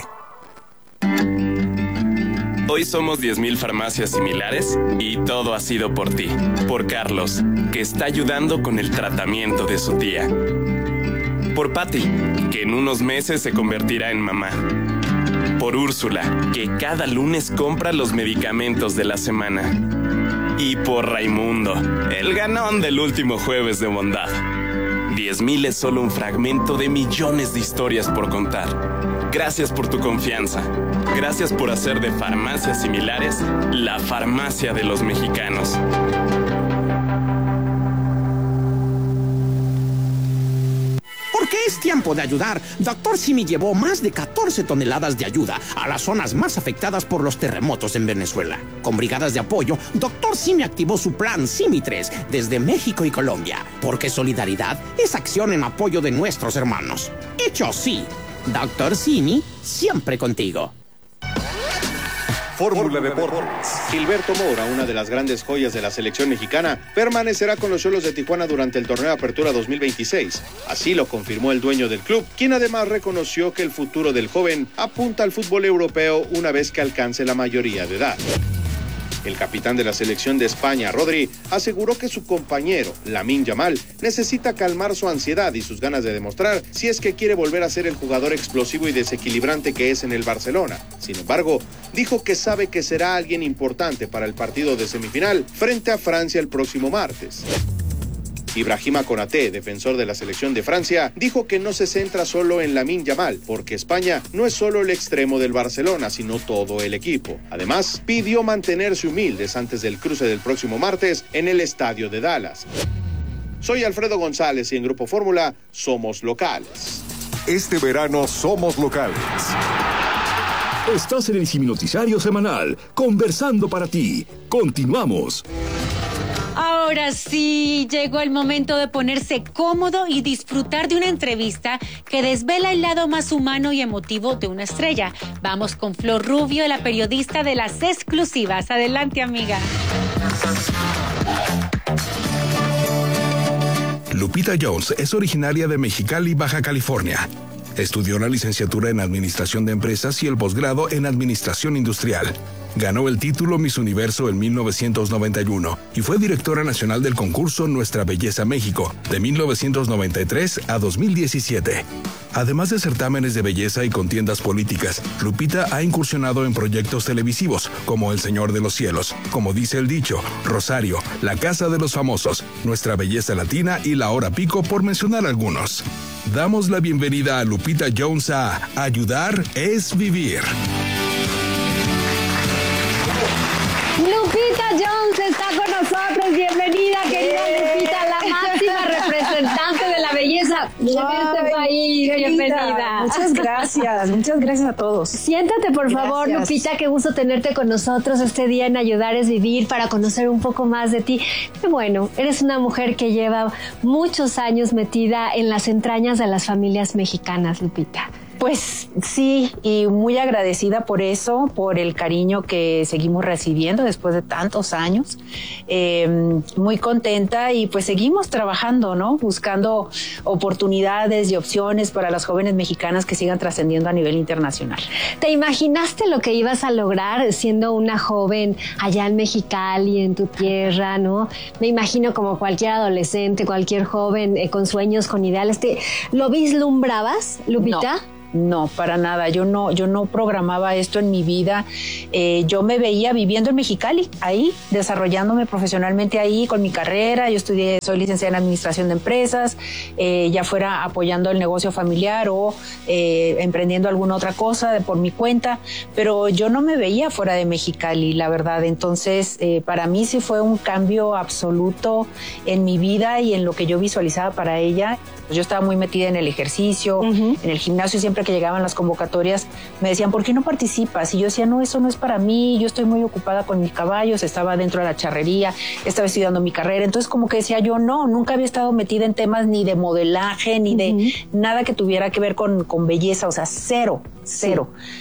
Speaker 2: Hoy somos 10,000 farmacias similares y todo ha sido por ti. Por Carlos, que está ayudando con el tratamiento de su tía. Por Patty, que en unos meses se convertirá en mamá. Por Úrsula, que cada lunes compra los medicamentos de la semana. Y por Raimundo, el ganón del último jueves de bondad. 10,000 es solo un fragmento de millones de historias por contar. Gracias por tu confianza. Gracias por hacer de Farmacias Similares la farmacia de los mexicanos.
Speaker 1: Porque es tiempo de ayudar, Dr. Simi llevó más de 14 toneladas de ayuda a las zonas más afectadas por los terremotos en Venezuela. Con brigadas de apoyo, Dr. Simi activó su plan Simi 3 desde México y Colombia. Porque solidaridad es acción en apoyo de nuestros hermanos. Hecho sí, Dr. Simi, siempre contigo.
Speaker 22: Fórmula Deportes. Gilberto Mora, una de las grandes joyas de la selección mexicana, permanecerá con los Xolos de Tijuana durante el torneo Apertura 2026. Así lo confirmó el dueño del club, quien además reconoció que el futuro del joven apunta al fútbol europeo una vez que alcance la mayoría de edad. El capitán de la selección de España, Rodri, aseguró que su compañero, Lamine Yamal, necesita calmar su ansiedad y sus ganas de demostrar si es que quiere volver a ser el jugador explosivo y desequilibrante que es en el Barcelona. Sin embargo, dijo que sabe que será alguien importante para el partido de semifinal frente a Francia el próximo martes. Ibrahima Konaté, defensor de la selección de Francia, dijo que no se centra solo en Lamine Yamal, porque España no es solo el extremo del Barcelona, sino todo el equipo. Además, pidió mantenerse humildes antes del cruce del próximo martes en el estadio de Dallas. Soy Alfredo González y en Grupo Fórmula somos locales.
Speaker 6: Este verano somos locales.
Speaker 23: Estás en el Simi Noticiario Semanal, conversando para ti. Continuamos.
Speaker 4: Ahora sí, llegó el momento de ponerse cómodo y disfrutar de una entrevista que desvela el lado más humano y emotivo de una estrella. Vamos con Flor Rubio, la periodista de las exclusivas. Adelante, amiga.
Speaker 5: Lupita Jones es originaria de Mexicali, Baja California. Estudió la licenciatura en Administración de Empresas y el posgrado en Administración Industrial. Ganó el título Miss Universo en 1991 y fue directora nacional del concurso Nuestra Belleza México de 1993 a 2017. Además de certámenes de belleza y contiendas políticas, Lupita ha incursionado en proyectos televisivos como El Señor de los Cielos, Como dice el dicho, Rosario, La Casa de los Famosos, Nuestra Belleza Latina y La Hora Pico, por mencionar algunos. Damos la bienvenida a Lupita Jones a Ayudar es Vivir.
Speaker 24: Lupita Jones está con nosotros. Bienvenida, querida Lupita, la máxima representante de la belleza de este país. Bienvenida.
Speaker 18: Muchas gracias a todos.
Speaker 24: Siéntate, por favor, Lupita, qué gusto tenerte con nosotros este día en Ayudar es Vivir para conocer un poco más de ti. Qué bueno, eres una mujer que lleva muchos años metida en las entrañas de las familias mexicanas, Lupita.
Speaker 8: Pues sí, y muy agradecida por eso, por el cariño que seguimos recibiendo después de tantos años. Muy contenta y pues seguimos trabajando, ¿no? Buscando oportunidades y opciones para las jóvenes mexicanas que sigan trascendiendo a nivel internacional.
Speaker 24: ¿Te imaginaste lo que ibas a lograr siendo una joven allá en Mexicali, en tu tierra, no? Me imagino como cualquier adolescente, cualquier joven con sueños, con ideales. ¿Lo vislumbrabas, Lupita?
Speaker 8: No, para nada. Yo no programaba esto en mi vida. Yo me veía viviendo en Mexicali, ahí, desarrollándome profesionalmente ahí con mi carrera. Yo soy licenciada en Administración de Empresas, ya fuera apoyando el negocio familiar o emprendiendo alguna otra cosa por mi cuenta, pero yo no me veía fuera de Mexicali, la verdad. Entonces, para mí sí fue un cambio absoluto en mi vida y en lo que yo visualizaba para ella. Yo estaba muy metida en el ejercicio, en el gimnasio. Siempre que llegaban las convocatorias me decían, ¿por qué no participas? Y yo decía, no, eso no es para mí, yo estoy muy ocupada con mis caballos, estaba dentro de la charrería, estaba estudiando mi carrera. Entonces como que decía yo, no, nunca había estado metida en temas ni de modelaje, ni de nada que tuviera que ver con belleza, o sea, cero. Sí.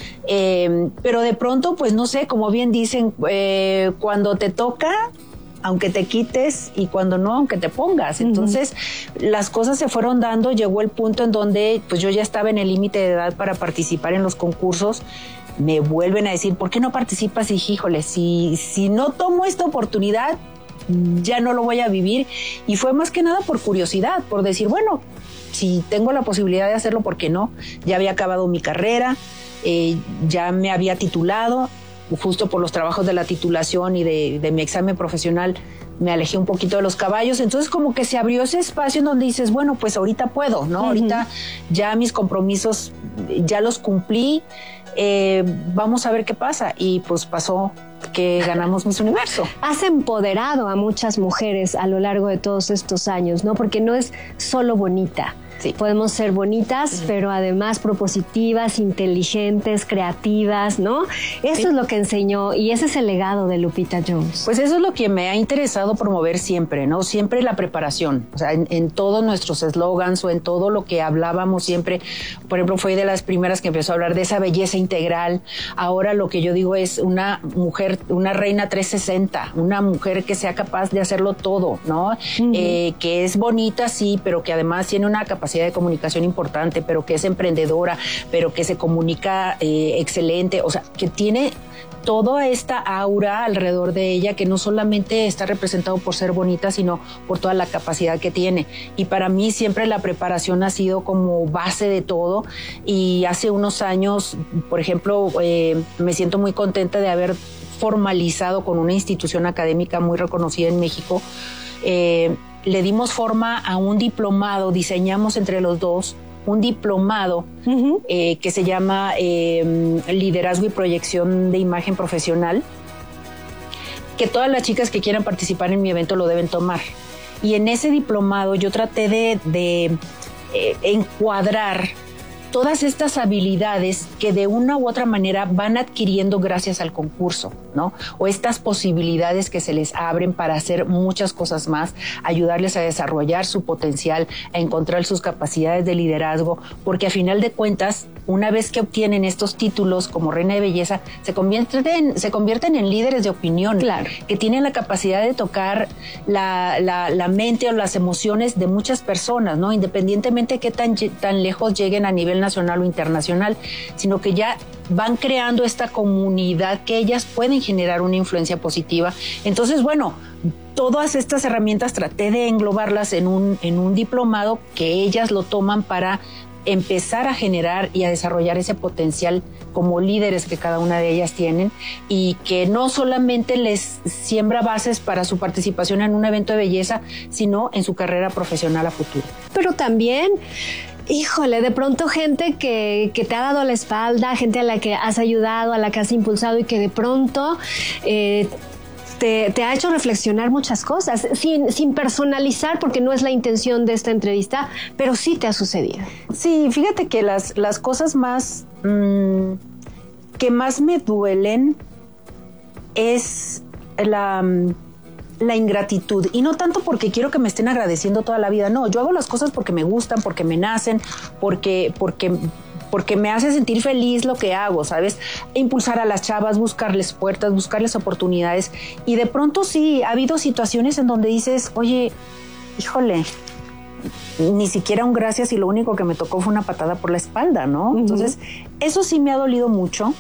Speaker 8: Pero de pronto, pues no sé, como bien dicen, cuando te toca, aunque te quites, y cuando no, aunque te pongas. Entonces, las cosas se fueron dando, llegó el punto en donde pues yo ya estaba en el límite de edad para participar en los concursos. Me vuelven a decir, ¿por qué no participas? Y dije, híjole, si no tomo esta oportunidad, ya no lo voy a vivir. Y fue más que nada por curiosidad, por decir, bueno, si tengo la posibilidad de hacerlo, ¿por qué no? Ya había acabado mi carrera, ya me había titulado. Justo por los trabajos de la titulación y de mi examen profesional me alejé un poquito de los caballos. Entonces como que se abrió ese espacio en donde dices, bueno, pues ahorita puedo, ¿no? Ahorita ya mis compromisos ya los cumplí, vamos a ver qué pasa. Y pues pasó que ganamos Miss Universo.
Speaker 24: Has empoderado a muchas mujeres a lo largo de todos estos años, ¿no? Porque no es solo bonita. Sí. Podemos ser bonitas, pero además propositivas, inteligentes, creativas, ¿no? Eso es lo que enseñó y ese es el legado de Lupita Jones.
Speaker 8: Pues eso es lo que me ha interesado promover siempre, ¿no? Siempre la preparación, o sea, en todos nuestros eslogans o en todo lo que hablábamos siempre. Por ejemplo, fue de las primeras que empezó a hablar de esa belleza integral. Ahora lo que yo digo es una mujer, una reina 360, una mujer que sea capaz de hacerlo todo, ¿no? Que es bonita, sí, pero que además tiene una capacidad de comunicación importante, pero que es emprendedora, pero que se comunica excelente, o sea, que tiene toda esta aura alrededor de ella que no solamente está representado por ser bonita, sino por toda la capacidad que tiene. Y para mí siempre la preparación ha sido como base de todo. Y hace unos años, por ejemplo, me siento muy contenta de haber formalizado con una institución académica muy reconocida en México. Le dimos forma a un diplomado, diseñamos entre los dos un diplomado que se llama Liderazgo y Proyección de Imagen Profesional, que todas las chicas que quieran participar en mi evento lo deben tomar. Y en ese diplomado yo traté de encuadrar todas estas habilidades que de una u otra manera van adquiriendo gracias al concurso, ¿no? O estas posibilidades que se les abren para hacer muchas cosas más, ayudarles a desarrollar su potencial, a encontrar sus capacidades de liderazgo, porque a final de cuentas, una vez que obtienen estos títulos como reina de belleza, se convierten en líderes de opinión, claro, que tienen la capacidad de tocar la mente o las emociones de muchas personas, ¿no? Independientemente de qué tan lejos lleguen a nivel nacional o internacional, sino que ya van creando esta comunidad que ellas pueden generar una influencia positiva. Entonces, bueno, todas estas herramientas traté de englobarlas en un diplomado que ellas lo toman para empezar a generar y a desarrollar ese potencial como líderes que cada una de ellas tienen, y que no solamente les siembra bases para su participación en un evento de belleza, sino en su carrera profesional a futuro.
Speaker 24: Pero también, híjole, de pronto gente que te ha dado la espalda, gente a la que has ayudado, a la que has impulsado y que de pronto te ha hecho reflexionar muchas cosas, sin personalizar, porque no es la intención de esta entrevista, pero sí te ha sucedido.
Speaker 8: Sí, fíjate que las cosas más que más me duelen es la ingratitud, y no tanto porque quiero que me estén agradeciendo toda la vida, no, yo hago las cosas porque me gustan, porque me nacen, porque porque me hace sentir feliz lo que hago, ¿sabes? Impulsar a las chavas, buscarles puertas, buscarles oportunidades. Y de pronto sí, ha habido situaciones en donde dices, oye, híjole, ni siquiera un gracias y lo único que me tocó fue una patada por la espalda, ¿no? Entonces, eso sí me ha dolido mucho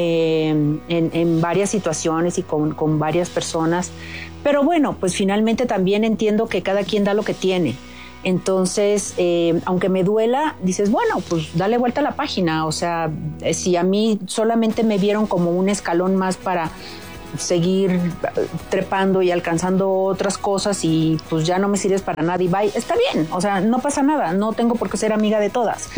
Speaker 8: en varias situaciones y con varias personas. Pero bueno, pues finalmente también entiendo que cada quien da lo que tiene. Entonces, aunque me duela, dices, bueno, pues dale vuelta a la página. O sea, si a mí solamente me vieron como un escalón más para seguir trepando y alcanzando otras cosas y pues ya no me sirves para nada y bye, está bien, o sea, no pasa nada, no tengo por qué ser amiga de todas.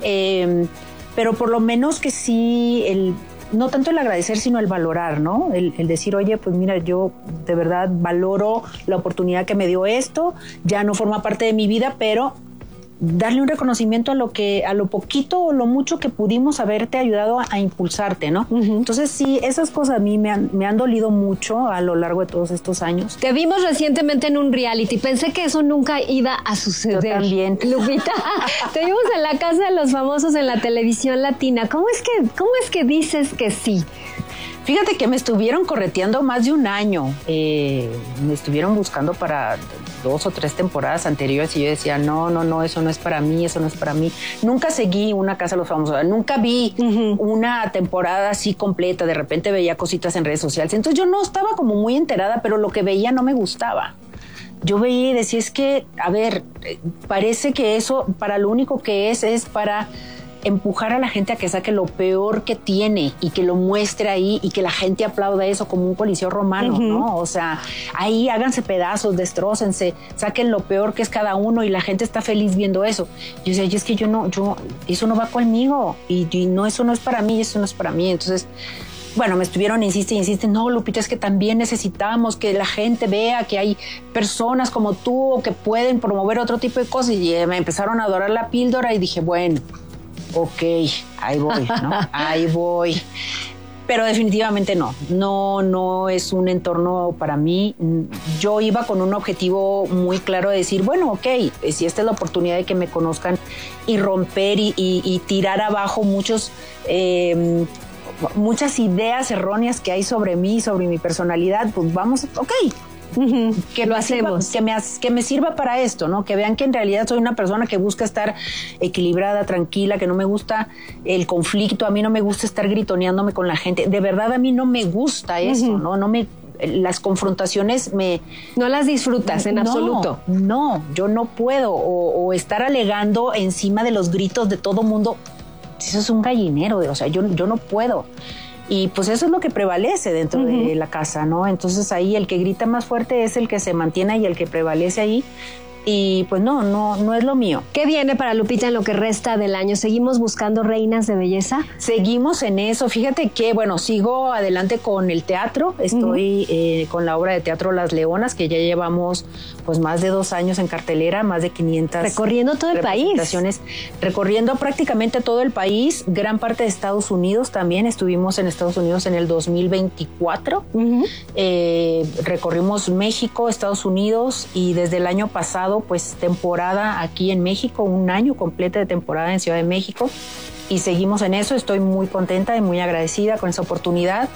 Speaker 8: Pero por lo menos que sí, no tanto el agradecer, sino el valorar, ¿no? El decir, oye, pues mira, yo de verdad valoro la oportunidad que me dio esto, ya no forma parte de mi vida, pero darle un reconocimiento a lo poquito o lo mucho que pudimos haberte ayudado a impulsarte, ¿no? Entonces sí, esas cosas a mí me han dolido mucho a lo largo de todos estos años.
Speaker 24: Te vimos recientemente en un reality, pensé que eso nunca iba a suceder.
Speaker 8: Yo también.
Speaker 24: Lupita, te vimos en la Casa de los Famosos en la televisión latina. ¿Cómo es que dices que sí?
Speaker 8: Fíjate que me estuvieron correteando más de un año. Me estuvieron buscando para 2 o 3 temporadas anteriores y yo decía, no, eso no es para mí, eso no es para mí. Nunca seguí una Casa de los Famosos, nunca vi una temporada así completa. De repente veía cositas en redes sociales. Entonces yo no estaba como muy enterada, pero lo que veía no me gustaba. Yo veía y decía, es que, a ver, parece que eso, para lo único que es para empujar a la gente a que saque lo peor que tiene y que lo muestre ahí y que la gente aplauda eso como un coliseo romano, ¿no? O sea, ahí háganse pedazos, destrócense, saquen lo peor que es cada uno y la gente está feliz viendo eso. Yo decía, es que eso no va conmigo y no, eso no es para mí, eso no es para mí. Entonces, bueno, me estuvieron, insiste, no, Lupita, es que también necesitamos que la gente vea que hay personas como tú que pueden promover otro tipo de cosas y me empezaron a dorar la píldora y dije, bueno, ok, ahí voy, ¿no? Ahí voy. Pero definitivamente no es un entorno para mí. Yo iba con un objetivo muy claro de decir, bueno, ok, si esta es la oportunidad de que me conozcan y romper y tirar abajo muchas ideas erróneas que hay sobre mí, sobre mi personalidad, pues vamos, ok. Que lo hacemos, que me sirva para esto, ¿no? Que vean que en realidad soy una persona que busca estar equilibrada, tranquila, que no me gusta el conflicto, a mí no me gusta estar gritoneándome con la gente. De verdad a mí no me gusta eso, ¿no? Las confrontaciones
Speaker 24: no las disfrutas en absoluto.
Speaker 8: No, yo no puedo o estar alegando encima de los gritos de todo mundo. Eso es un gallinero, o sea, yo no puedo. Y pues eso es lo que prevalece dentro de la casa, ¿no? Entonces ahí el que grita más fuerte es el que se mantiene y el que prevalece ahí. Y pues no es lo mío.
Speaker 24: ¿Qué viene para Lupita en lo que resta del año? ¿Seguimos buscando reinas de belleza?
Speaker 8: Seguimos en eso. Fíjate que, bueno, sigo adelante con el teatro. Estoy con la obra de teatro Las Leonas, que ya llevamos pues más de 2 años en cartelera, más de 500
Speaker 24: recorriendo todo el país.
Speaker 8: Recorriendo prácticamente todo el país, gran parte de Estados Unidos también. Estuvimos en Estados Unidos en el 2024. Recorrimos México, Estados Unidos y desde el año pasado pues temporada aquí en México, 1 año completo de temporada en Ciudad de México y seguimos en eso. Estoy muy contenta y muy agradecida con esa oportunidad.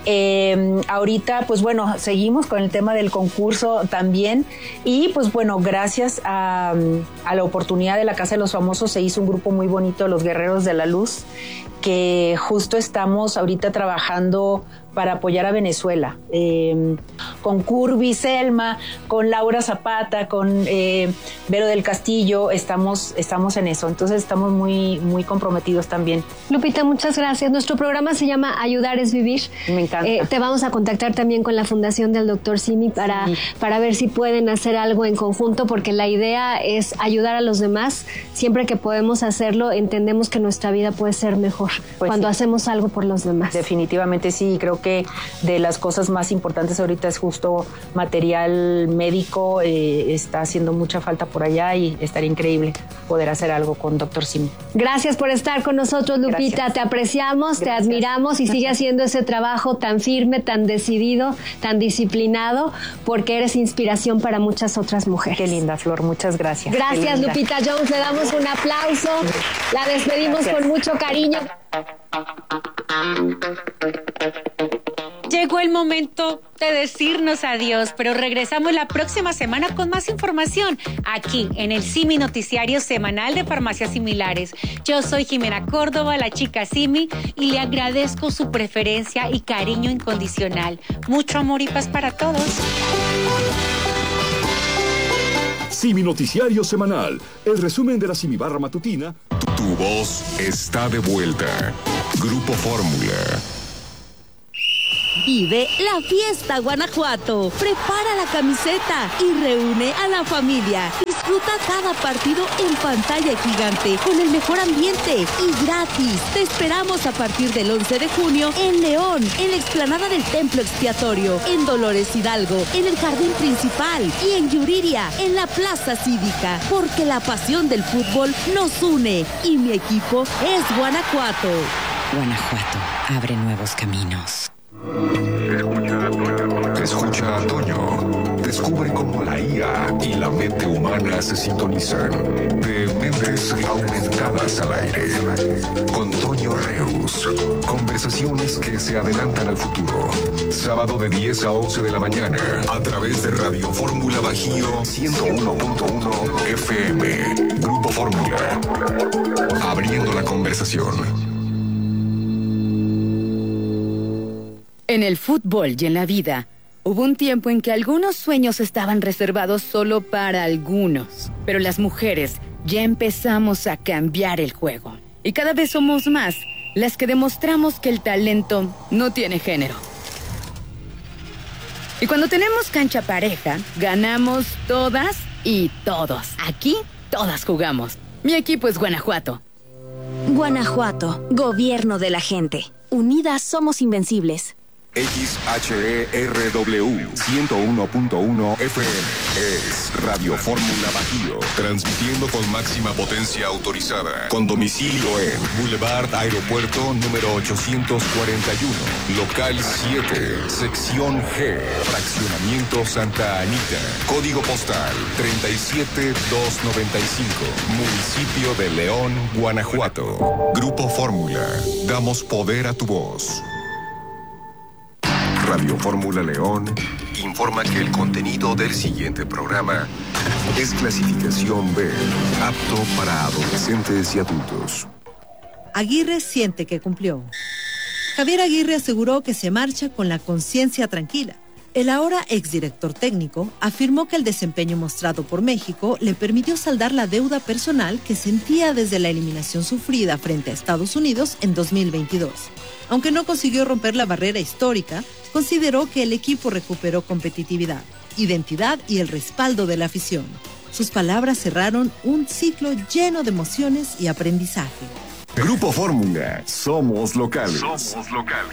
Speaker 8: Ahorita pues bueno, seguimos con el tema del concurso también y pues bueno, gracias a la oportunidad de la Casa de los Famosos se hizo un grupo muy bonito, Los Guerreros de la Luz, que justo estamos ahorita trabajando para apoyar a Venezuela, con Curvy, Selma, con Laura Zapata, con Vero del Castillo, estamos en eso, entonces estamos muy, muy comprometidos también.
Speaker 24: Lupita, muchas gracias. Nuestro programa se llama Ayudar es Vivir.
Speaker 8: Me encanta.
Speaker 24: Te vamos a contactar también con la Fundación del Dr. Simi para ver si pueden hacer algo en conjunto, porque la idea es ayudar a los demás. Siempre que podemos hacerlo, entendemos que nuestra vida puede ser mejor cuando hacemos algo por los demás.
Speaker 8: Definitivamente sí, creo que que de las cosas más importantes ahorita es justo material médico, está haciendo mucha falta por allá y estaría increíble poder hacer algo con Dr. Simi.
Speaker 24: Gracias por estar con nosotros, Lupita. Gracias. Te apreciamos, te admiramos y sigue haciendo ese trabajo tan firme, tan decidido, tan disciplinado, porque eres inspiración para muchas otras mujeres.
Speaker 8: Qué linda, Flor, muchas gracias.
Speaker 24: Gracias, Lupita Jones, le damos un aplauso, la despedimos con mucho cariño.
Speaker 4: Llegó el momento de decirnos adiós, pero regresamos la próxima semana con más información aquí en el Simi Noticiario Semanal de Farmacias Similares. Yo soy Jimena Córdoba, la chica Simi, y le agradezco su preferencia y cariño incondicional. Mucho amor y paz para todos.
Speaker 23: Simi Noticiario Semanal, el resumen de la Simi Barra Matutina.
Speaker 6: Tu voz está de vuelta. Grupo Fórmula.
Speaker 9: Vive la fiesta Guanajuato. Prepara la camiseta y reúne a la familia. Disfruta cada partido en pantalla gigante con el mejor ambiente y gratis. Te esperamos a partir del 11 de junio en León, en la explanada del Templo Expiatorio, en Dolores Hidalgo, en el Jardín Principal y en Yuriria, en la Plaza Cívica. Porque la pasión del fútbol nos une y mi equipo es Guanajuato.
Speaker 10: Guanajuato abre nuevos caminos.
Speaker 6: Escucha a Toño. Descubre cómo la IA y la mente humana se sintonizan. De mentes aumentadas al aire. Con Toño Reus. Conversaciones que se adelantan al futuro. Sábado de 10 a 11 de la mañana. A través de Radio Fórmula Bajío 101.1 FM. Grupo Fórmula. Abriendo la conversación.
Speaker 10: En el fútbol y en la vida, hubo un tiempo en que algunos sueños estaban reservados solo para algunos. Pero las mujeres ya empezamos a cambiar el juego. Y cada vez somos más las que demostramos que el talento no tiene género. Y cuando tenemos cancha pareja, ganamos todas y todos. Aquí, todas jugamos. Mi equipo es Guanajuato.
Speaker 9: Guanajuato, gobierno de la gente. Unidas somos invencibles.
Speaker 6: XHERW 101.1 FM es Radio Fórmula Bajío, transmitiendo con máxima potencia autorizada, con domicilio en Boulevard Aeropuerto número 841, local 7, sección G, fraccionamiento Santa Anita, código postal 37295, municipio de León, Guanajuato. Grupo Fórmula, damos poder a tu voz. Radio Fórmula León informa que el contenido del siguiente programa es clasificación B, apto para adolescentes y adultos.
Speaker 11: Aguirre siente que cumplió. Javier Aguirre aseguró que se marcha con la conciencia tranquila. El ahora exdirector técnico afirmó que el desempeño mostrado por México le permitió saldar la deuda personal que sentía desde la eliminación sufrida frente a Estados Unidos en 2022. Aunque no consiguió romper la barrera histórica, consideró que el equipo recuperó competitividad, identidad y el respaldo de la afición. Sus palabras cerraron un ciclo lleno de emociones y aprendizaje.
Speaker 6: Grupo Fórmula, somos locales. Somos locales.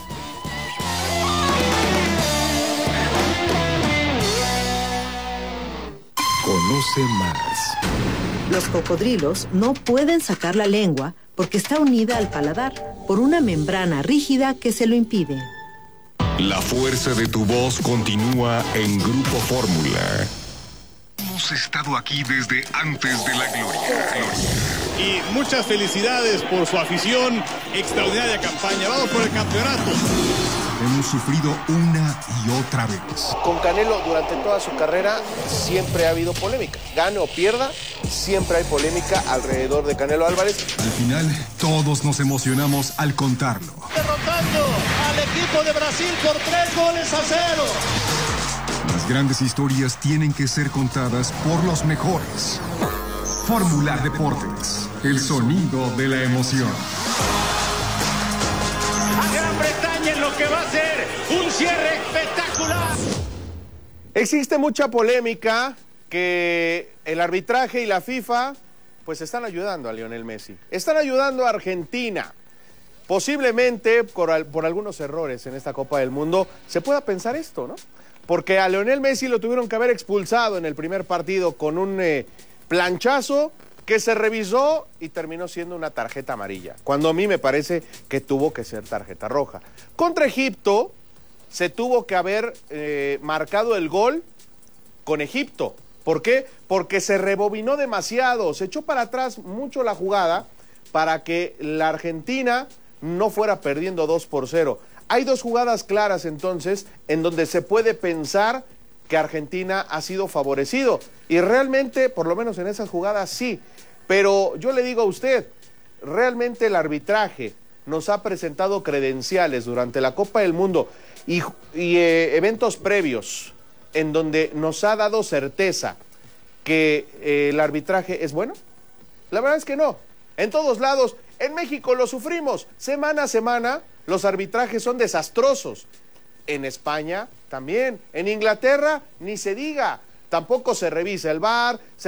Speaker 6: Conoce más.
Speaker 11: Los cocodrilos no pueden sacar la lengua porque está unida al paladar por una membrana rígida que se lo impide.
Speaker 6: La fuerza de tu voz continúa en Grupo Fórmula. Hemos estado aquí desde antes de la gloria.
Speaker 12: Y muchas felicidades por su afición. Extraordinaria campaña. Vamos por el campeonato.
Speaker 6: Hemos sufrido una y otra vez.
Speaker 22: Con Canelo durante toda su carrera siempre ha habido polémica. Gane o pierda, siempre hay polémica alrededor de Canelo Álvarez.
Speaker 6: Al final, todos nos emocionamos al contarlo.
Speaker 12: Derrotando al equipo de Brasil por 3-0.
Speaker 6: Las grandes historias tienen que ser contadas por los mejores. Fórmula Deportes, el sonido de la emoción.
Speaker 12: Gran Bretaña en lo que va a ser un cierre espectacular.
Speaker 22: Existe mucha polémica que el arbitraje y la FIFA pues están ayudando a Lionel Messi. Están ayudando a Argentina.
Speaker 3: posiblemente por algunos errores en esta Copa del Mundo se pueda pensar esto, ¿no? Porque a Lionel Messi lo tuvieron que haber expulsado en el primer partido con un planchazo que se revisó y terminó siendo una tarjeta amarilla, cuando a mí me parece que tuvo que ser tarjeta roja. Contra Egipto se tuvo que haber marcado el gol con Egipto. ¿Por qué? Porque se rebobinó demasiado, se echó para atrás mucho la jugada para que la Argentina no fuera perdiendo 2-0. Hay dos jugadas claras entonces en donde se puede pensar que Argentina ha sido favorecido y realmente, por lo menos en esas jugadas sí, pero yo le digo a usted, realmente el arbitraje nos ha presentado credenciales durante la Copa del Mundo y eventos previos en donde nos ha dado certeza que el arbitraje es bueno. La verdad es que no, en todos lados, en México lo sufrimos, semana a semana los arbitrajes son desastrosos. En España también, en Inglaterra ni se diga, tampoco se revisa el VAR,